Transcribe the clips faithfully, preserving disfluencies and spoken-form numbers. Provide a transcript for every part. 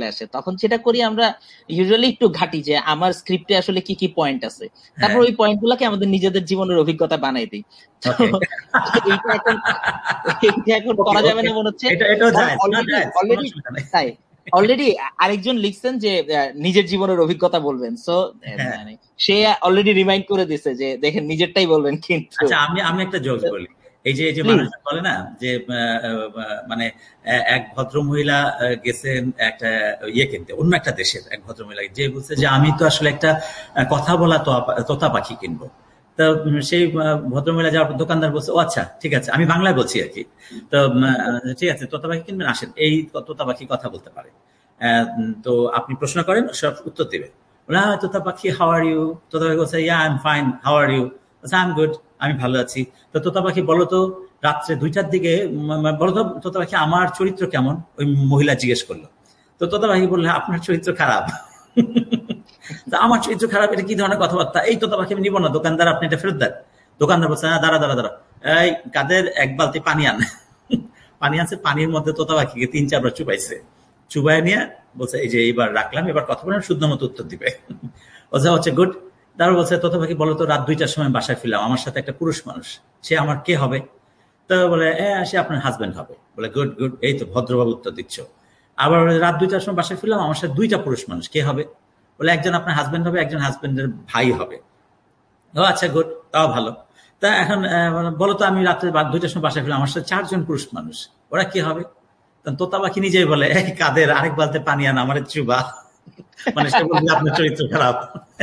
চলে আসে, তখন যেটা করি আমরা ইউজুয়ালি একটু ঘাটি যে আমার স্ক্রিপ্টে আসলে কি কি পয়েন্ট আছে, তারপর ওই পয়েন্ট গুলাকে আমাদের নিজেদের জীবনের অভিজ্ঞতা বানাই দিই। তো এইটা এখন এইটা এখন করা যাবে না মনে হচ্ছে, অলরেডি অলরেডি তাই অলরেডি আরেকজন লিখছেন যে নিজের জীবনের অভিজ্ঞতা বলবেন, সো সে অলরেডি রিমাইন্ড করে দিছে যে দেখেন নিজেরটাই বলবেন। কিন্তু আচ্ছা আমি আমি একটা জোকস বলি, এই যে যে মানুষ বলে না যে মানে এক ভদ্র মহিলা গেছেন একটা ইয়ে কিনতে, অন্য একটা দেশের এক ভদ্র মহিলা, যে বলছে যে আমি তো আসলে একটা কথা বলা তোতা পাখি কিনবো। তো সেই ভদ্রমহিলা যাওয়ার দোকানদার বলছে ও আচ্ছা ঠিক আছে, আমি বাংলায় বলছি আর কি, তো ঠিক আছে তোতা পাখি কিনবেন, আসেন, এই তোতা পাখি কথা বলতে পারে, তো আপনি প্রশ্ন করেন সব উত্তর দেবে। বলে তোতা পাখি হাউ আর ইউ, তোতা পাখি বলছে yeah I am fine, how are you, I am good, আমি ভালো আছি। তো তোতা পাখি বলো তো রাত্রে দুইটার দিকে বলো তো তোতা পাখি আমার চরিত্র কেমন, ওই মহিলা জিজ্ঞেস করলো। তো তোতা পাখি বললে আপনার চরিত্র খারাপ। আমার চরিত্র খারাপ, এটা কি ধরনের কথাবার্তা, এই তোতা পাখি আমি নিব না, দোকানদার আপনি এটা ফেরত দেন। দোকানদার বলছে না দাঁড়া দাঁড়া দাঁড়া, এই কাদের এক বালতি পানি আন। পানি আনছে, পানির মধ্যে তোতা পাখিকে তিন চারবার চুপাইছে, চুবাই নিয়ে বলছে এই যে এইবার রাখলাম, এবার কথা বলেন, শুদ্ধ মতো উত্তর দিবে। বলছে হচ্ছে গুড। তারপর বলছে তোতা পাখি বলো তো রাত দুইটার সময় বাসায় ফিরলাম, আমার সাথে একটা পুরুষ মানুষ, সে আমার কে হবে? তো বলে সে আপনার হাজবেন্ড হবে। বলে গুড গুড, এই তো ভদ্রভাবে উত্তর দিচ্ছ। আবার রাত দুইটার সময় বাসায় ফিরলাম, আমার সাথে দুইটা পুরুষ মানুষ, কে হবে? বলে একজন আপনার হাজবেন্ড হবে, একজন হাজবেন্ডের ভাই হবে। ও আচ্ছা গুড, তাও ভালো। তা এখন বলো তো আমি রাত্রে দুইটার সময় বাসায় ফিরলাম, আমার সাথে চারজন পুরুষ মানুষ, ওরা কি হবে? তোতা পাখি নিজেই বলে এই কাদের আরেক বালতে পানি আন, আমার চুবা। মানে সে বলবে আপনার চরিত্র খারাপ।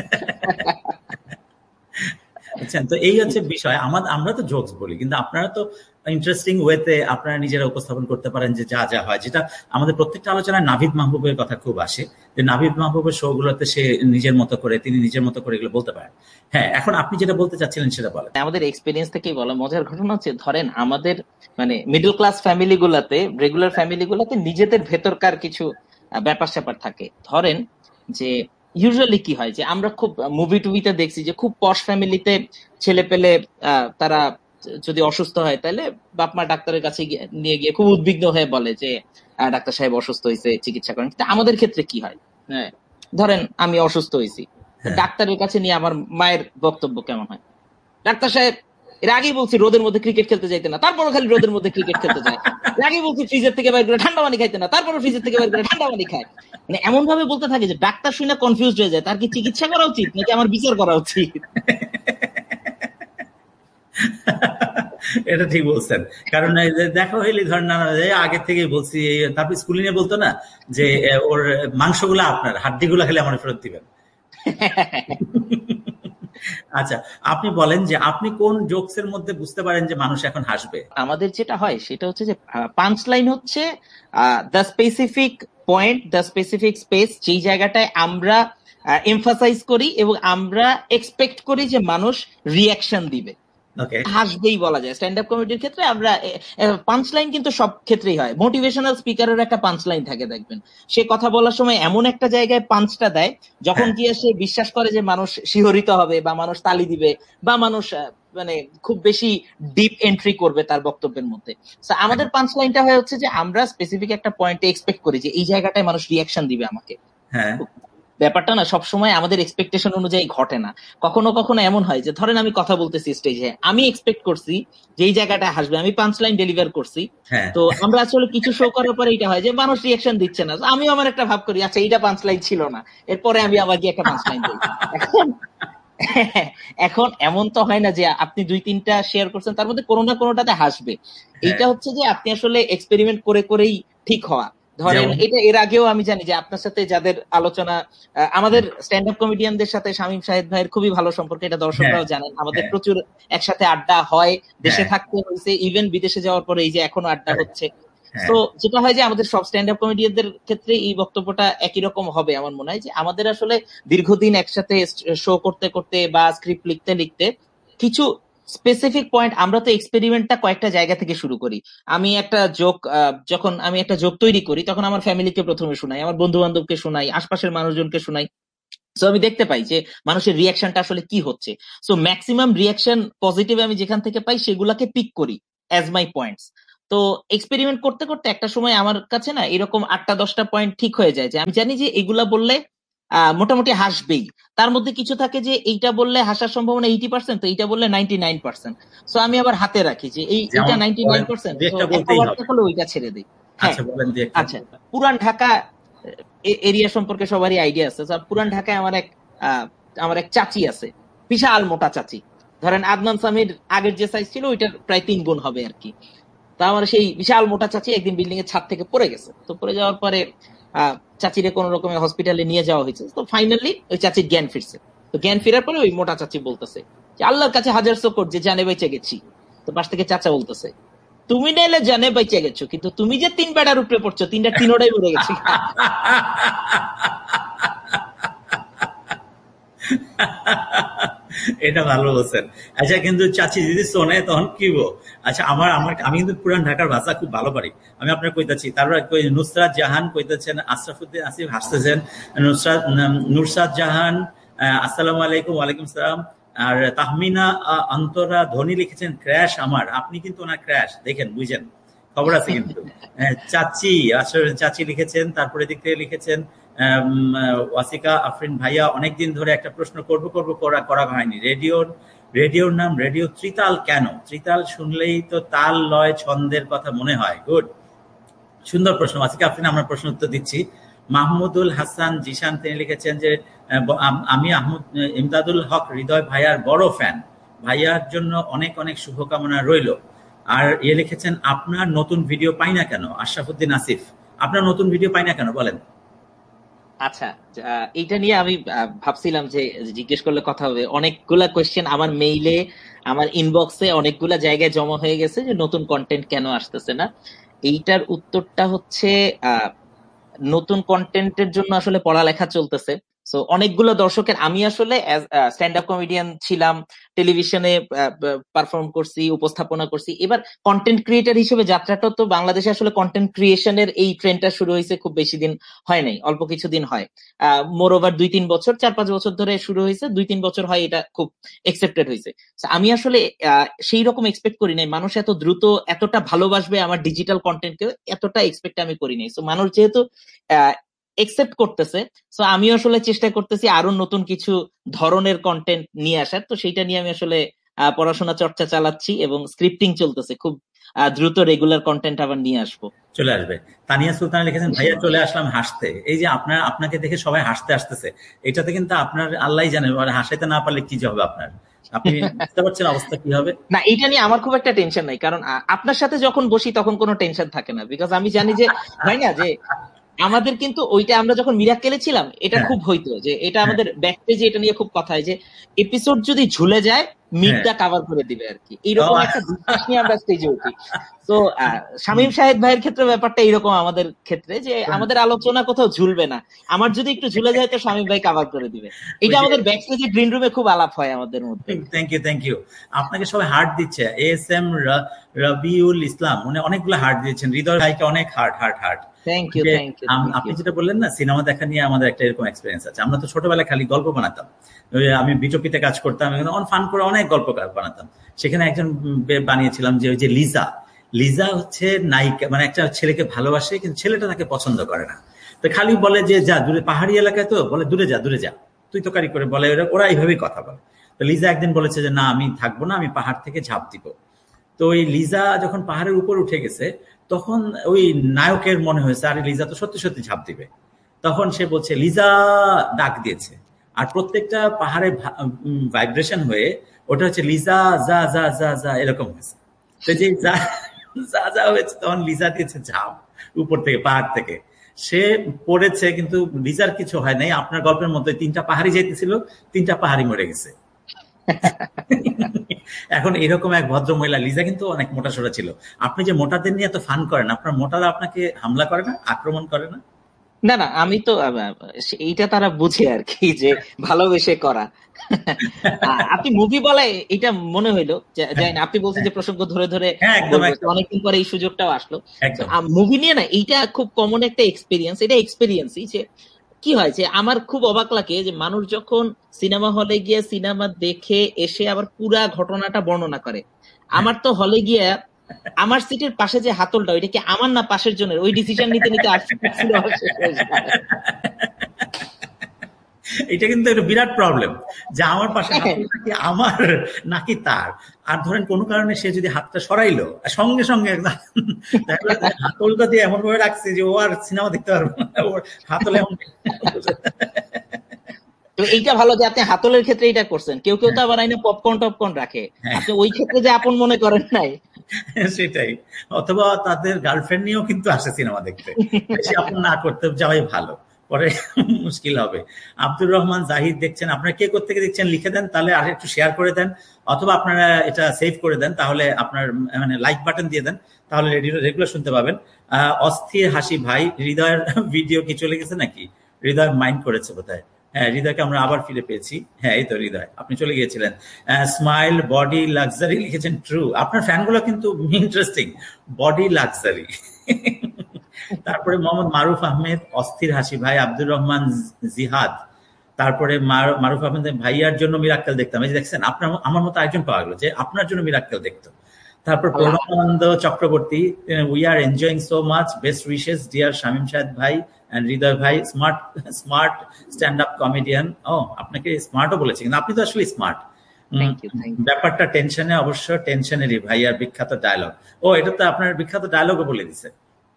বুঝছেন? তো এই হচ্ছে বিষয়। আমাদের আমরা তো জোকস বলি, কিন্তু আপনারা তো ইন্টারেস্টিং ওয়েতে আপনারা নিজেরা উপস্থাপন করতে পারেন যে যা যা হয়, যেটা আমাদের প্রত্যেকটা আলোচনায় নাভিদ মাহবুবের কথা খুব আসে, যে নাভিদ মাহবুবের শো গুলোতে সে নিজের মতো করে তিনি নিজের মতো করে এগুলো বলতে পারেন। হ্যাঁ, এখন আপনি যেটা বলতে চাচ্ছিলেন সেটা বলেন। আমাদের এক্সপিরিয়েন্স থেকেই বলা, মজার ঘটনা হচ্ছে ধরেন আমাদের মানে মিডল ক্লাস ফ্যামিলি গুলাতে, রেগুলার ফ্যামিলি গুলাতে নিজেদের ভেতরকার কিছু ব্যাপার স্যাপার থাকে। ধরেন যে ইউজুয়ালি কি হয় যে আমরা খুব মুভি টুভিতে দেখছি যে খুব পশ ফ্যামিলিতে ছেলে পেলে তারা যদি অসুস্থ হয় তাহলে বাপ মা ডাক্তারের কাছে নিয়ে গিয়ে খুব উদ্বিগ্ন হয়ে বলে যে ডাক্তার সাহেব অসুস্থ হয়েছে, চিকিৎসা করেন। কিন্তু আমাদের ক্ষেত্রে কি হয়, হ্যাঁ ধরেন আমি অসুস্থ হয়েছি, ডাক্তারের কাছে নিয়ে আমার মায়ের বক্তব্য কেমন হয়, ডাক্তার সাহেব এর আগেই বলছি রোদের মধ্যে ক্রিকেট খেলতে যাইতে না, তারপরও খালি রোদের মধ্যে ক্রিকেট খেলতে যায়, এর আগেই বলছি ফ্রিজের থেকে বাইর করে ঠান্ডা পানি খাইতে না, তারপরও ফ্রিজের থেকে বাইর করে ঠান্ডা পানি খায়। মানে এমন ভাবে বলতে থাকে যে ডাক্তার শুনে কনফিউজ হয়ে যায়, তার কি চিকিৎসা করা উচিত নাকি আমার বিচার করা উচিত। এটা ঠিক বলছেন, কারণ দেখা হইলে ধরেন না আগে থেকে বলছি, তারপর স্কুলে নিয়ে বলতো না যে ওর মাংসগুলা আপনার, হাড্ডিগুলা খেলে আমার ফেরত দিবেন। আচ্ছা আপনি বলেন যে আপনি কোন জোকসের মধ্যে বুঝতে পারেন যে মানুষ এখন হাসবে? আমাদের যেটা হয় সেটা হচ্ছে যে পাঞ্চ লাইন হচ্ছে the specific point, the specific space, যেই জায়গাটায় আমরা এমফাসাইজ করি এবং আমরা এক্সপেক্ট করি যে মানুষ রিয়াকশন দিবে, হাসবেই বলা যায়। স্ট্যান্ড আপ কমেডির ক্ষেত্রে আমরা পাঞ্চ লাইন কিন্তু সব ক্ষেত্রেই হয়। মোটিভেশনাল স্পিকারের একটা পাঞ্চ লাইন থাকে, দেখবেন সে কথা বলার সময় এমন একটা জায়গায় পাঞ্চটা দেয় যখন গিয়ে সে বিশ্বাস করে যে মানুষ শিহরিত হবে বা মানুষ তালি দিবে বা মানুষ মানে খুব বেশি ডিপ এন্ট্রি করবে তার বক্তব্যের মধ্যে। আমাদের পাঞ্চ লাইনটা হয় হচ্ছে যে আমরা স্পেসিফিক একটা পয়েন্টে এক্সপেক্ট করি যে এই জায়গাটায় মানুষ রিয়াকশন দিবে আমাকে। হ্যাঁ, ব্যাপারটা না সবসময় আমাদের এক্সপেকটেশন অনুযায়ী ঘটে না। কখনো কখনো এমন হয় যে ধরেন আমি কথা বলতেছি স্টেজে, আমি এক্সপেক্ট করছি যে এই জায়গাটা হাসবে, আমি পাঁচ লাইন ডেলিভার করছি, তো আমরা আসলে কিছু শো করার পরে এটা হয় যে মানুষ রিয়াকশন দিচ্ছে না, আমি আমার একটা ভাব করি আচ্ছা এইটা পাঁচ লাইন ছিল না, এরপরে আমি আবার গিয়ে একটা পাঁচ লাইন দিই। এখন এখন এমন তো হয় না যে আপনি দুই তিনটা শেয়ার করছেন তার মধ্যে কোনো না কোনোটাতে হাসবে। এইটা হচ্ছে যে আপনি আসলে এক্সপেরিমেন্ট করে করেই ঠিক হওয়া। ধরেন এটা এর আগেও আমি জানি যে আপনার সাথে যাদের আলোচনা, আমাদের স্ট্যান্ড আপ কমেডিয়ানদের সাথে শামীম শাহেদ ভাইয়ের খুবই ভালো সম্পর্ক, এটা দর্শকরাও জানেন। আমাদের প্রচুর একসাথে আড্ডা হয়, দেশে থাকতে হয়েছে, ইভেন বিদেশে যাওয়ার পরে এই যে এখনো আড্ডা হচ্ছে। তো যেটা হয় যে আমাদের সব স্ট্যান্ড আপ কমেডিয়ানদের ক্ষেত্রে এই বক্তব্যটা একই রকম হবে আমার মনে হয়, যে আমাদের আসলে দীর্ঘদিন একসাথে শো করতে করতে বা স্ক্রিপ্ট লিখতে লিখতে কিছু স্পেসিফিক পয়েন্ট, আমরা তো এক্সপেরিমেন্টটা কয়েকটা জায়গা থেকে শুরু করি। আমি একটা জোক যখন আমি একটা জোক তৈরি করি তখন আমার ফ্যামিলিকে প্রথমে শোনাই, আমার বন্ধু বান্ধবকে শোনাই, আশপাশের মানুষজনকে শোনাই। সো আমি দেখতে পাই যে মানুষের রিয়াকশনটা আসলে কি হচ্ছে। সো ম্যাক্সিমাম রিয়াকশন পজিটিভ আমি যেখান থেকে পাই সেগুলাকে পিক করি অ্যাজ মাই পয়েন্টস। তো এক্সপেরিমেন্ট করতে করতে একটা সময় আমার কাছে না এরকম আটটা দশটা পয়েন্ট ঠিক হয়ে যায় যে আমি জানি যে এগুলা বললে আহ মোটামুটি হাসবেই, তার মধ্যে কিছু থাকে যে এইটা বললে হাসার সম্ভাবনা এইটি পার্সেন্ট, তো এইটা বললে নাইনটি নাইন পার্সেন্ট। সো আমি আবার হাতে রাখি যে এই এইটা নাইনটি নাইন পার্সেন্ট, তো একটা ওয়ার্ড হলে ওইটা ছেড়ে দিই। হ্যাঁ আচ্ছা, পুরান ঢাকা এরিয়া সম্পর্কে সবারই আইডিয়া আছে। পুরান ঢাকায় আমার এক আহ আমার এক চাচি আছে, বিশাল মোটা চাচি, ধরেন আদনান সামির আগের যে সাইজ ছিল ওইটার প্রায় তিন গুণ হবে আর কি। তা আমার সেই বিশাল মোটা চাচি একদিন বিল্ডিং এর ছাদ থেকে পড়ে গেছে। তো পড়ে যাওয়ার পরে আহ চাচিরে কোন রকমে হসপিটালে নিয়ে যাওয়া হয়েছে। তো ফাইনালি ওই চাচির জ্ঞান ফিরছে। তো জ্ঞান ফেরার পরে ওই মোটা চাচি বলতেছে যে আল্লাহর কাছে হাজার শুকর যে জানে বেঁচে গেছি। তো পাশ থেকে চাচা বলতেছে তুমি নাইলে জানে বেঁচে গেছো, কিন্তু তুমি যে তিন বেড়ার উপরে পড়ছো, তিনটা তিনোটাই মরে গেছে। এটা ভালো বলছেন। আচ্ছা, কিন্তু চাচি যদি শোনে তখন কি বো? আচ্ছা, আমার আমার আমি কিন্তু পুরান ঢাকার ভাষা খুব ভালো পারি, আমি আপনার কইতাছি। তারপর নুসরাত জাহান কইতেছেন, আশরাফুদ্দিন আসিফ হাসতেছেন, নুসরাত নুরসাদ জাহান আসসালামু আলাইকুম। ওয়ালাইকুম সালাম। আর তাহমিনা অন্তরা ধনী লিখেছেন ক্র্যাশ আমার, আপনি কিন্তু ওনার ক্র্যাশ দেখেন বুঝেন, খবর আছে কিন্তু। চাচি আসলে চাচি লিখেছেন। তারপরে দিক থেকে লিখেছেন ওয়াসিকা আফরিন ভাইয়া, অনেকদিন ধরে একটা প্রশ্ন করব করব করা করা হয়নি। রেডিওর রেডিওর নাম রেডিও ত্রিতাল কেন? ত্রিতাল শুনলেই তো তাল লয় ছন্দের কথা মনে হয়। গুড, সুন্দর প্রশ্ন ওয়াসিকা আফরিন, আমরা প্রশ্ন উত্তর দিচ্ছি। মাহমুদুল হাসান জিশান তিনি লিখেছেন যে আমি আহমদ ইমদাদুল হক হৃদয় ভাইয়ার বড় ফ্যান, ভাইয়ার জন্য অনেক অনেক শুভকামনা রইল। আর এ লিখেছেন আপনার নতুন ভিডিও পাই না কেন? আশরাফুদ্দিন আসিফ, আপনার নতুন ভিডিও পাই না কেন বলেন? আচ্ছা, এইটা নিয়ে আমি ভাবছিলাম যে জিজ্ঞেস করলে কথা হবে। অনেকগুলা কোয়েশ্চেন আমার মেইলে, আমার ইনবক্সে অনেকগুলা জায়গায় জমা হয়ে গেছে যে নতুন কন্টেন্ট কেন আসতেছে না। এইটার উত্তরটা হচ্ছে আহ নতুন কন্টেন্টের জন্য আসলে পড়ালেখা চলতেছে। সো অনেকগুলো দর্শকের, আমি আসলে স্ট্যান্ড আপ কমেডিয়ান ছিলাম, টেলিভিশনে পারফর্ম করছি, উপস্থাপনা করছি। এবার কন্টেন্ট ক্রিয়েটার হিসেবে যাত্রাটা তো বাংলাদেশে আসলে কন্টেন্ট ক্রিয়েশনের এই ট্রেন্ডটা শুরু হয়েছে খুব বেশি দিন হয় নাই, অল্প কিছুদিন হয়। আহ মোর ওভার দুই তিন বছর, চার পাঁচ বছর ধরে শুরু হয়েছে, দুই তিন বছর হয় এটা খুব এক্সেপ্টেড হয়েছে। আমি আসলে আহ সেই রকম এক্সপেক্ট করি নাই মানুষ এত দ্রুত এতটা ভালোবাসবে আমার ডিজিটাল কন্টেন্টকে, এতটা এক্সপেক্ট আমি করি নাই। সো মানুষ যেহেতু আহ একসেপ্ট করতেছে, সো আমি আসলে চেষ্টা করতেছি আরো নতুন কিছু ধরনের কন্টেন্ট নিয়ে আসার। তো সেইটা নিয়ে আমি আসলে পড়াশোনা চর্চা চালাচ্ছি এবং স্ক্রিপ্টিং চলতেছে, খুব দ্রুত রেগুলার কন্টেন্ট আবার নিয়ে আসবো। চলে আসবে। তানিয়া সুলতানা লিখেছেন ভাইয়া চলে আসলাম হাসতে। এই যে আপনার আপনাকে দেখে সবাই হাসতে আসতেছে, এটাতে কিন্তু আপনার আল্লাহই জানে হাসাইতে না পারলে কি হবে আপনার, আপনি বুঝতে পারছেন অবস্থা কি হবে। না, এটা নিয়ে আমার খুব একটা টেনশন নাই, কারণ আপনার সাথে যখন বসি তখন কোনো টেনশন থাকে না, বিকজ আমি জানি যে হয় না যে আমাদের কিন্তু ওইটা আমরা যখন মিরাক্কেলে ছিলাম এটা খুব হইতো যে এটা আমাদের ব্যাকপেজে এটা নিয়ে খুব কথা হয় যে এপিসোড যদি ঝুলে যায় মিডটা কভার করে দিবে আর কি, এইরকম একটা বিশ্বাস নিয়ে আমরা স্টেজে উঠি। তো শামীম শাহেদ ভাইয়ের ক্ষেত্রে ব্যাপারটা এইরকম, আমাদের ক্ষেত্রে যে আমাদের আলোচনা কোথাও ঝুলবে না, আমার যদি একটু ঝুলে যায় তো শামীম ভাই কভার করে দিবে। এটা আমাদের ব্যাকস্টেজে গ্রিন রুমে খুব আলাপ হয় আমাদের মধ্যে। Thank you thank you. আপনাকে সবাই হার্ট দিচ্ছে। এস এম রবিউল ইসলাম উনি অনেকগুলো হার্ট দিয়েছেন, হৃদয় ভাইকে অনেক heart heart heart. Thank you thank you. আপনি যেটা বললেন না সিনেমা দেখা নিয়ে আমাদের একটা এরকম এক্সপিরিয়েন্স আছে। আমরা তো ছোটবেলায় খালি গল্প বানাতাম, আমি বিটপিতে কাজ করতাম, অন ফান করে অনেক গল্প বানাতাম। সেখানে একজন বানিয়েছিলাম যে ওই যে লিজা, লিজা হচ্ছে নায়িকা, মানে একটা ছেলেকে ভালোবাসে কিন্তু ছেলেটা তাকে পছন্দ করে না, তো খালি বলে যে যা দূরে, পাহাড়ি এলাকায় তো বলে দূরে যা দূরে যা, তুই তো কারি করে বলে, ওরা এইভাবেই কথা বলে। তো লিজা একদিন বলেছে যে না আমি থাকবো না, আমি পাহাড় থেকে ঝাঁপ দিব। তো ওই লিজা যখন পাহাড়ের উপর উঠে গেছে তখন ওই নায়কের মনে হয়েছে আরে লিজা তো সত্যি সত্যি ঝাঁপ দিবে, তখন সে বলছে লিজা ডাক দিয়েছে, আর প্রত্যেকটা পাহাড়ে ভাইব্রেশন হয়ে ওটা হচ্ছে লিজা যা যা যা যা এরকম হয়েছে। তো যে যা যা যা হয়েছে তখন লিজা দিয়েছে ঝাঁপ উপর থেকে, পাহাড় থেকে। সে পড়েছে কিন্তু লিজার কিছু হয় নাই। আপনার গল্পের মধ্যে তিনটা পাহাড়ি যাইতেছিল, তিনটা পাহাড়ি মরে গেছে। এখন এরকম এক ভদ্র মহিলা, লিজা কিন্তু অনেক মোটা সোটা ছিল। আপনি যে মোটাদের নিয়ে এত ফান করেন, আপনার মোটারা আপনাকে হামলা করে না, আক্রমণ করে না? না না, আমি তো এইটা তারা বুঝে আর কি যে ভালোবেসে করা। আপনি মুভি বলে এটা মনে হইলো, জানি না, আপনি বলছেন যে প্রসঙ্গ ধরে ধরে অনেকদিন পরে এই সুযোগটাও আসলো। মুভি নিয়ে না এইটা খুব কমন একটা এক্সপিরিয়েন্স, এটা এক্সপিরিয়েন্সই যে কি হয় যে আমার খুব অবাক লাগে যে মানুষ যখন সিনেমা হলে গিয়ে সিনেমা দেখে এসে আবার পুরা ঘটনাটা বর্ণনা করে। আমার তো হলে গিয়ে আমার সিটের পাশে যে হাতলটা ওইটা কি আমার না পাশের জনের, ওই ডিসিশন নিতে নিতে আসছে। এটা কিন্তু একটা বিরাট প্রবলেম যে আমার পাশে হাতলটা কি আমার নাকি তার। আর ধরেন কোনো কারণে সে যদি হাতটা সরাইলো সঙ্গে সঙ্গে হাতলটা দিয়ে এমন ভাবে রাখছে যে ও আর সিনেমা দেখতে পারবে না, ওর হাতল এমন। তো এইটা ভালো যে আপনি হাতলের ক্ষেত্রে এটা করছেন। কেউ কেউ তো আবার আইনা পপকর্ন টপকর্ন রাখে, আপনি ওই ক্ষেত্রে যে আপন মনে করেন নাই। সেটাই, অথবা তাদের গার্লফ্রেন্ড নিয়েও কিন্তু আসে সিনেমা দেখতে, বেশি আপন না করতে যাওয়াই ভালো, পরে মুশকিল হবে। আব্দুর রহমান জাহিদ দেখছেন, আপনারা কে কোত্থেকে দেখছেন লিখে দেন, তাহলে আর একটু শেয়ার করে দেন, অথবা আপনারা এটা সেভ করে দেন, তাহলে আপনার মানে লাইক বাটন দিয়ে দেন, তাহলে রেগুলার শুনতে পাবেন। আহ অস্থির হাসি ভাই, হৃদয়ের ভিডিও কি চলে গেছে নাকি? হৃদয় মাইন্ড করেছে বোধহয়। হ্যাঁ, হৃদয়কে আমরা আবার ফিরে পেয়েছি। হ্যাঁ, এই তো হৃদয়, আপনি চলে গিয়েছিলেন। স্মাইল বডি লাক্সারি লিখেছেন, ট্রু। আপনার ফ্যানগুলো কিন্তু ইন্টারেস্টিং, বডি লাক্সারি। তারপরে মোহাম্মদ মারুফ আহমেদ, অস্থির হাসি ভাই, আব্দুর রহমান জিহাদ, তারপরে মারুফ আহমেদ, ভাইয়ার জন্য মিরাক্কেল দেখতাম। এই যে দেখছেন, আপনার আমার মতো একজন পাওয়া গেল যে আপনার জন্য মিরাক্কেল দেখতো। তারপর Pranabananda Chakraborty, we are enjoying so much, best wishes deer Shamim Shahed ভাই এন্ড হৃদয় ভাই, smart smart stand up comedian. ও, আপনাকে স্মার্টও বলেছে, কিন্তু আপনি তো আসলে স্মার্ট। ব্যাপারটা টেনশনে, অবশ্য টেনশনেরই ভাইয়ার বিখ্যাত ডায়লগ। ও, এটা তো আপনার বিখ্যাত ডায়লগও বলে দিছে।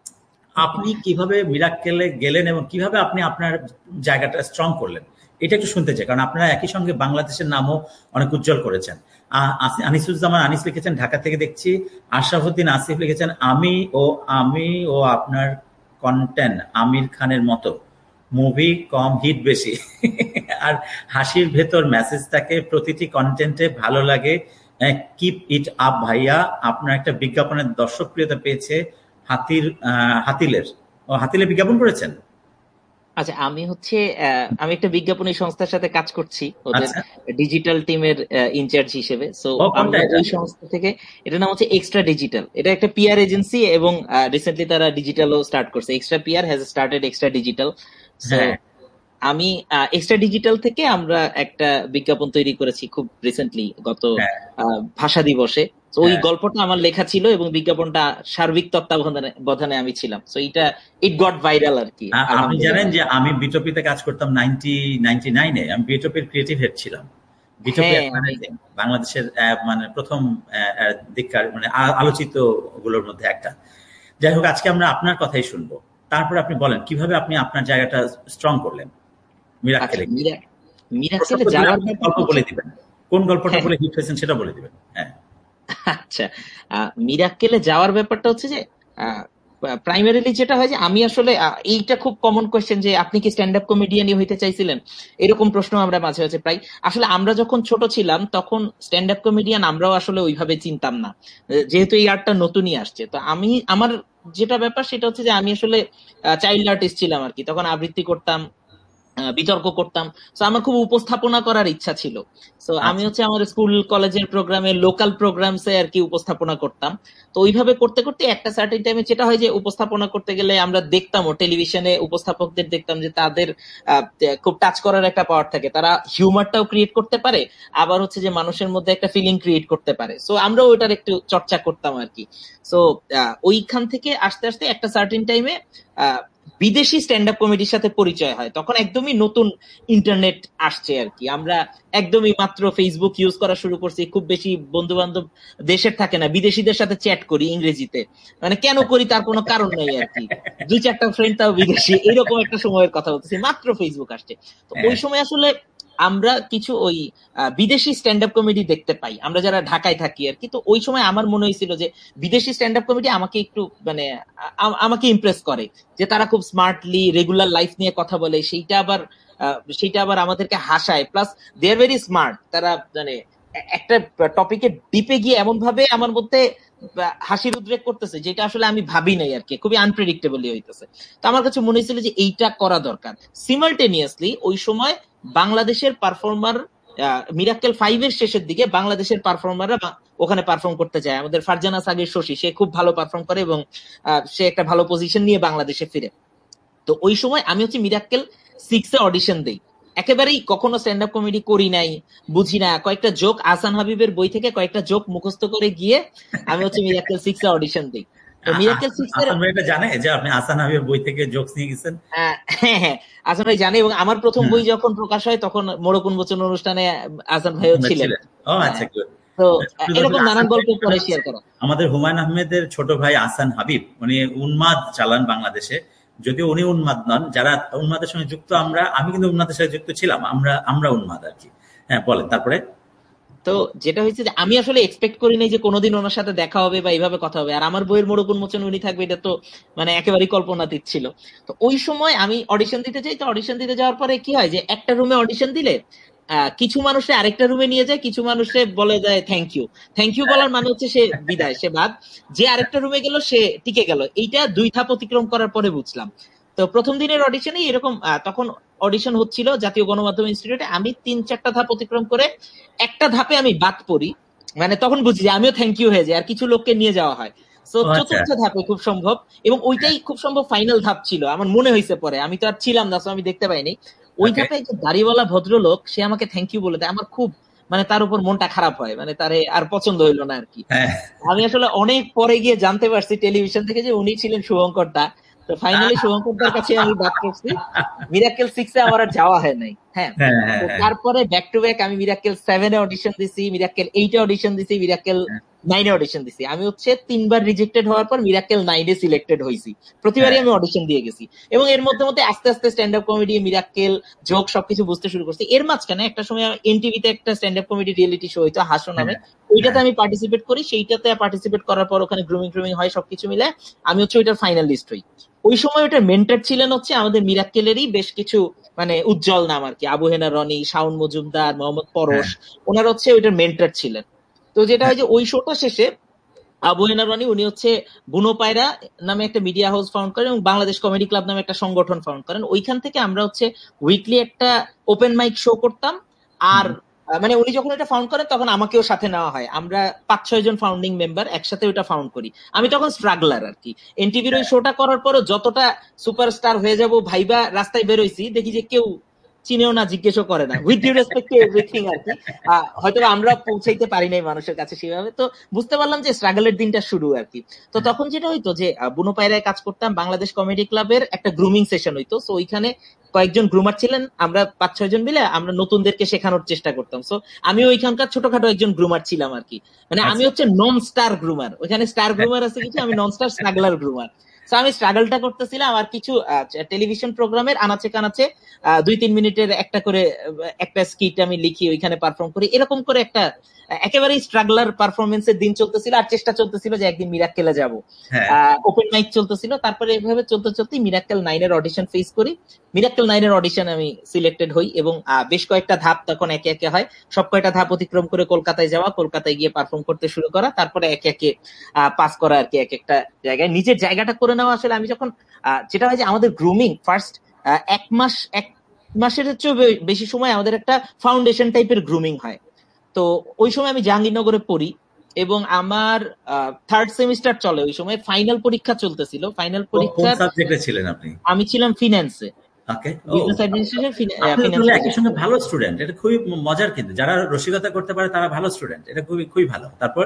আপনি কিভাবে মিরাক্কেলে গেলেন এবং কিভাবে আপনি আপনার জায়গাটা স্ট্রং করলেন, এটা একটু শুনতে চাই, কারণ আপনারা একই সঙ্গে বাংলাদেশের নামও অনেক উজ্জ্বল করেছেন। আনিসুজ্জামান আনিস লিখেছেন, ঢাকা থেকে দেখছি। আশরাফুদ্দিন আসিফ লিখেছেন, আমি ও আমি ও আপনার কন্টেন্ট আমির খানের মতো, মুভি কম হিট বেশি, আর হাসির ভেতর মেসেজ থাকে, প্রতিটি কন্টেন্টে ভালো লাগে, কিপ ইট আপ ভাইয়া। আপনার একটা বিজ্ঞাপনের দর্শকপ্রিয়তা পেয়েছে হাতির হাতিলের ও হাতিলের বিজ্ঞাপন করেছেন। আচ্ছা, আমি হচ্ছে আমি একটা বিজ্ঞাপনী সংস্থার সাথে কাজ করছি, ওদের ডিজিটাল টিমের ইনচার্জ হিসেবে। সো আমরা ওই সংস্থা থেকে, এটার নাম হচ্ছে এক্সট্রা ডিজিটাল। এটা একটা পিআর এজেন্সি এবং রিসেন্টলি তারা ডিজিটালও স্টার্ট করছে। Extra PR has started extra digital. So আমি এক্সট্রা ডিজিটাল থেকে আমরা একটা বিজ্ঞাপন তৈরি করেছি খুব রিসেন্টলি, গত ভাষা দিবসে। ওই গল্পটা আমার লেখা ছিল এবং বিজ্ঞাপনটা সার্বিক তত্ত্বাবধানে আমি ছিলাম। সো এটা ইট গট ভাইরাল আর কি। আপনি জানেন যে আমি বিটপিতে কাজ করতাম নাইনটি নাইনটি নাইনে, আমি বিটপির ক্রিয়েটিভ হেড ছিলাম। বিটপি বাংলাদেশের মানে প্রথম দিককার মানে আলোচিত গুলোর মধ্যে একটা। যাই হোক, আজকে আমরা আপনার কথাই শুনবো। তারপর আপনি বলেন কিভাবে আপনি আপনার জায়গাটা স্ট্রং করলেন মিরাক্কেলে। মিরাক্কেলে যাওয়ার গল্প বলে দিবেন, কোন গল্পটা বলে হিট হয়েছেন সেটা বলে দিবেন। হ্যাঁ, আচ্ছা, মিরাক্কেলে যাওয়ার ব্যাপারটা হচ্ছে যে প্রাইমারিলি যেটা হয় যে আমি আসলে, এইটা খুব কমন কোয়েশ্চেন যে আপনি কি স্ট্যান্ড আপ কমেডিয়ানই হইতে চাইছিলেন, এরকম প্রশ্ন আমরা মাঝে মাঝে প্রায়। আসলে আমরা যখন ছোট ছিলাম তখন স্ট্যান্ড আপ কমেডিয়ান আমরাও আসলে ওইভাবে চিনতাম না, যেহেতু এই আর্টটা নতুনই আসছে। তো আমি, আমার যেটা ব্যাপার সেটা হচ্ছে যে আমি আসলে চাইল্ড আর্টিস্ট ছিলাম আর কি, তখন আবৃত্তি করতাম, বিতর্ক করতাম। তো আমার খুব উপস্থাপনা করার ইচ্ছা ছিল। তো আমি হচ্ছে আমার স্কুল কলেজের প্রোগ্রামে, লোকাল প্রোগ্রামসে আর কি উপস্থাপনা করতাম। তো ওইভাবে করতে করতে একটা সার্টেন টাইমে যেটা হয় যে উপস্থাপনা করতে গেলে আমরা দেখতাম, ও টেলিভিশনে উপস্থাপকদের দেখতাম যে তাদের খুব টাচ করার একটা পাওয়ার থাকে, তারা হিউমারটাও ক্রিয়েট করতে পারে, আবার হচ্ছে যে মানুষের মধ্যে একটা ফিলিং ক্রিয়েট করতে পারে। সো আমরা ওইটার একটু চর্চা করতাম আর কি। সো ওইখান থেকে আস্তে আস্তে একটা সার্টেন টাইমে আহ বিদেশি স্ট্যান্ড আপ কমেডির সাথে পরিচয় হয়। তখন একদমই নতুন ইন্টারনেট আসছে আর কি, আমরা একদমই মাত্র ফেসবুক ইউজ করা শুরু করছি, খুব বেশি বন্ধু বান্ধব দেশের থাকে না, বিদেশিদের সাথে চ্যাট করি ইংরেজিতে, মানে কেন করি তার কোনো কারণ নেই আর কি, দুই চারটা ফ্রেন্ড তাও বিদেশি, এরকম একটা সময়ের কথা বলতেছি, মাত্র ফেসবুক আসছে। তো ওই সময় আসলে আমরা কিছু ওই বিদেশি স্ট্যান্ড আপ কমেডি দেখতে পাই, আমরা যারা ঢাকায় থাকি আর কি। তো ওই সময় আমার মনে হয়েছিল যে বিদেশি স্ট্যান্ড আপ কমেডি আমাকে একটু মানে আমাকে ইমপ্রেস করে, যে তারা খুব স্মার্টলি রেগুলার লাইফ নিয়ে কথা বলে, সেইটা আবার সেইটা আবার আমাদেরকে হাসায়, plus they are very smart. তারা মানে একটা টপিকে ডিপে গিয়ে এমন ভাবে আমার মধ্যে হাসির উদ্রেক করতেছে যেটা আসলে আমি ভাবি নাই আর কি, খুবই আনপ্রেডিক্টেবলি হইতেছে। তো আমার কাছে মনে হয়েছিল যে এইটা করা দরকার। সিমালটেনিয়াসলি ওই সময় বাংলাদেশের পারফর্মার, মিরাক্কেল ফাইভ এর শেষের দিকে বাংলাদেশের পারফর্মাররা ওখানে পারফর্ম করতে যায়। আমাদের ফারজানা সাগির শশী, সে খুব ভালো পারফর্ম করে এবং সে একটা ভালো পজিশন নিয়ে বাংলাদেশে ফিরে। তো ওই সময় আমি হচ্ছে মিরাক্কেল সিক্স এ অডিশন দেই। একেবারেই কখনো স্ট্যান্ড আপ কমেডি করি নাই, বুঝি না, কয়েকটা জোক আহসান হাবিবের বই থেকে কয়েকটা জোক মুখস্থ করে গিয়ে আমি হচ্ছে মিরাক্কেল সিক্স এ অডিশন দিই। তো মিরাক্কেল সিক্স এর আহসান ভাই এটা জানে যে আপনি আহসান হাবিবের বই থেকে জোকস নিয়ে গেছেন? হ্যাঁ হ্যাঁ, আহসান ভাই জানে, এবং আমার প্রথম বই যখন প্রকাশ হয় তখন মোড়ক উন্মোচন অনুষ্ঠানে আহসান ভাইও ছিলেন। ও আচ্ছা, তো এরকম নানান গল্প পরে শেয়ার করা। আমাদের হুমায়ুন আহমেদের ছোট ভাই আহসান হাবিব, উনি উন্মাদ চালান বাংলাদেশে, যদিও উনি উন্মাদ নন, যারা উন্মাদের সঙ্গে যুক্ত আমরা, আমি কিন্তু উন্মাদের সাথে যুক্ত ছিলাম, আমরা আমরা উন্মাদ আর কি। হ্যাঁ বলেন তারপরে। তো যেটা হয়েছে যে আমি আসলে এক্সপেক্ট করি নাই যে কোনোদিন ওনার সাথে দেখা হবে বা এইভাবে কথা হবে, আর আমার বইয়ের মোড়ক উন্মোচন উনি থাকবে এটা তো মানে একেবারেই কল্পনাতীত ছিল। তো ওই সময় আমি অডিশন দিতে যাই, তো অডিশন দিতে যাওয়ার পরে কি হয় যে একটা রুমে অডিশন দিলে আহ কিছু মানুষে আরেকটা রুমে নিয়ে যায়, কিছু মানুষে বলে যায় থ্যাংক ইউ। থ্যাংক ইউ বলার মানে হচ্ছে সে বিদায়, সে বাদ। যে আরেকটা রুমে গেল সে টিকে গেল, এইটা দুই ধাপ অতিক্রম করার পরে বুঝলাম। তো প্রথম দিনের অডিশনে এরকম, তখন অডিশন হচ্ছিল জাতীয় গণমাধ্যম ইনস্টিটিউটে, আমি তিন চারটা ধাপ অতিক্রম করে একটা ধাপে আমি বাদ পড়ি, মানে তখন বুঝি যে আমিও থ্যাংক ইউ হয়ে যাই, আর কিছু লোককে নিয়ে যাওয়া হয়। তো চতুর্থ ধাপে খুব সম্ভব, এবং ওইটাই খুব সম্ভব ফাইনাল ধাপ ছিল আমার মনে হয়েছে, পরে আমি তো আর ছিলাম না, আমি দেখতে পাইনি। ওই ধাপে একজন দাড়িওয়ালা ভদ্রলোক সে আমাকে থ্যাংক ইউ বলে দেয়, আমার খুব মানে তার উপর মনটা খারাপ হয়, মানে তারে আর পছন্দ হইলো না আর কি। আমি আসলে অনেক পরে গিয়ে জানতে পারছি টেলিভিশন থেকে যে উনি ছিলেন শুভঙ্কর দা। তো ফাইনালি শুভঙ্করদার কাছে আমি বাদ করছি, মিরাক্কেল সিক্স এ আমার আর যাওয়া হয় নাই। হ্যাঁ, তারপরে ব্যাক টু ব্যাক আমি মিরাক্কেল সেভেন এ অডিশন দিছি, মিরাক্কেল এইট এ অডিশন দিছি, মিরাক্কেল নাইন এ অডিশন দিছি। আমি হচ্ছে তিনবার রিজেক্টেড হওয়ার পর মিরাক্কেল নাইন এ সিলেক্টেড হয়েছি, প্রতিবারই আমি অডিশন দিয়ে গেছি। এবং এর মধ্যে মধ্যে আস্তে আস্তে stand up comedy, Mirakkel, joke সবকিছু বুঝতে শুরু করছি। এর মাঝখানে একটা সময় এনটিভিতে একটা stand up comedy reality show হইতো হাসো নামে, ওইটাতে আমি পার্টিসিপেট করি। সেইটাতে পার্টিসিপেট করার পর ওখানে গ্রুমিং ট্রুমিং হয়, সবকিছু মিলে আমি হচ্ছে ওইটার ফাইনালিস্ট হই। ওই সময় ওটার মেন্টর ছিলেন হচ্ছে আমাদের মিরাক্কেলেরই বেশ কিছু মানে উজ্জ্বল নাম আর কি, আবু হেনা রনি, শাওন মজুমদার, মোহাম্মদ পরশ, ওনারা হচ্ছে ওইটার মেন্টর ছিলেন। তো যেটা হয় যে ওই শোটা শেষে আবু হেনা রনি উনি হচ্ছে বুনো পায়রা নামে একটা মিডিয়া হাউস ফাউন্ড করেন এবং বাংলাদেশ কমেডি ক্লাব নামে একটা সংগঠন ফাউন্ড করেন। ওইখান থেকে আমরা হচ্ছে উইকলি একটা ওপেন মাইক শো করতাম। আর মানে উনি যখন এটা ফাউন্ড করেন তখন আমাকেও সাথে নেওয়া হয়, আমরা পাঁচ ছয় জন ফাউন্ডিং মেম্বার একসাথে ওটা ফাউন্ড করি। আমি তখন স্ট্রাগলার আর কি। এনটিভির ওই শোটা করার পরও যতটা সুপারস্টার হয়ে যাব ভাইবা রাস্তায় বেরোইছি, দেখি যে কেউ চিনেও না, জিজ্ঞেসও করে না, with due respect to everything আর কি। হয়তো আমরা পৌঁছাইতে পারি নাই মানুষের কাছে সেভাবে। তো বুঝতে পারলাম যে স্ট্রাগলের দিনটা শুরু আর কি। তো তখন যেটা হইতো যে বুনো পায়রায় কাজ করতাম, বাংলাদেশ কমেডি ক্লাবের একটা গ্রুমিং সেশন হইতো। সো ওইখানে কয়েকজন গ্রুমার ছিলেন, আমরা পাঁচ ছয় জন মিলে আমরা নতুনদেরকে শেখানোর চেষ্টা করতাম। সো আমি ওইখানকার ছোটখাটো একজন গ্রুমার ছিলাম আর কি। মানে আমি হচ্ছে নন স্টার গ্রুমার, ওইখানে স্টার গ্রুমার আছে কিছু, আমি নন স্টার স্ট্রাগলার গ্রুমার। আমি স্ট্রাগলটা করতেছিলাম। আর কিছু টেলিভিশন প্রোগ্রামের আনাচে কানাচে দুই তিন মিনিটের একটা করে একটা স্কিট আমি লিখি, ওইখানে পারফর্ম করি, এরকম করে একটা একেবারেই স্ট্রাগলার পারফরমেন্সের দিন চলতেছিল। আর চেষ্টা চলতেছিল যে একদিন মিরাক্কেলে যাব, ওপেন মাইক চলতেছিল। তারপরে এইভাবে চলতে চলতে মিরাক্কেল নাইন এর অডিশন ফেস করি। মিরাক্কেল নাইন এর অডিশন আমি সিলেক্টেড হই এবং বেশ কয়েকটা ধাপ তখন একে একে হয়। সব কয়েকটা ধাপ অতিক্রম করে কলকাতায় যাওয়া, কলকাতায় গিয়ে পারফর্ম করতে শুরু করা, তারপরে একে একে পাস করা আর কি এক একটা জায়গায়, নিজের জায়গাটা করে নেওয়া। আসলে আমি যখন যেটা হয় যে আমাদের গ্রুমিং ফার্স্ট এক মাস এক মাসের চেয়ে বেশি সময় আমাদের একটা ফাউন্ডেশন টাইপের গ্রুমিং হয়। তো ওই সময় আমি জাহাঙ্গীরনগরে পড়ি এবং আমার থার্ড সেমিস্টার চলে, ওই সময় ফাইনাল পরীক্ষা চলতেছিল। ফাইনাল পরীক্ষা ছিলেন আপনি? আমি ছিলাম ফিন্যান্সে, বিজনেস অ্যাডমিনিস্ট্রেশন। একই সঙ্গে ভালো স্টুডেন্ট, এটা খুবই মজার। কিন্তু যারা রসিকতা করতে পারে তারা ভালো স্টুডেন্ট, এটা খুবই খুবই ভালো। তারপর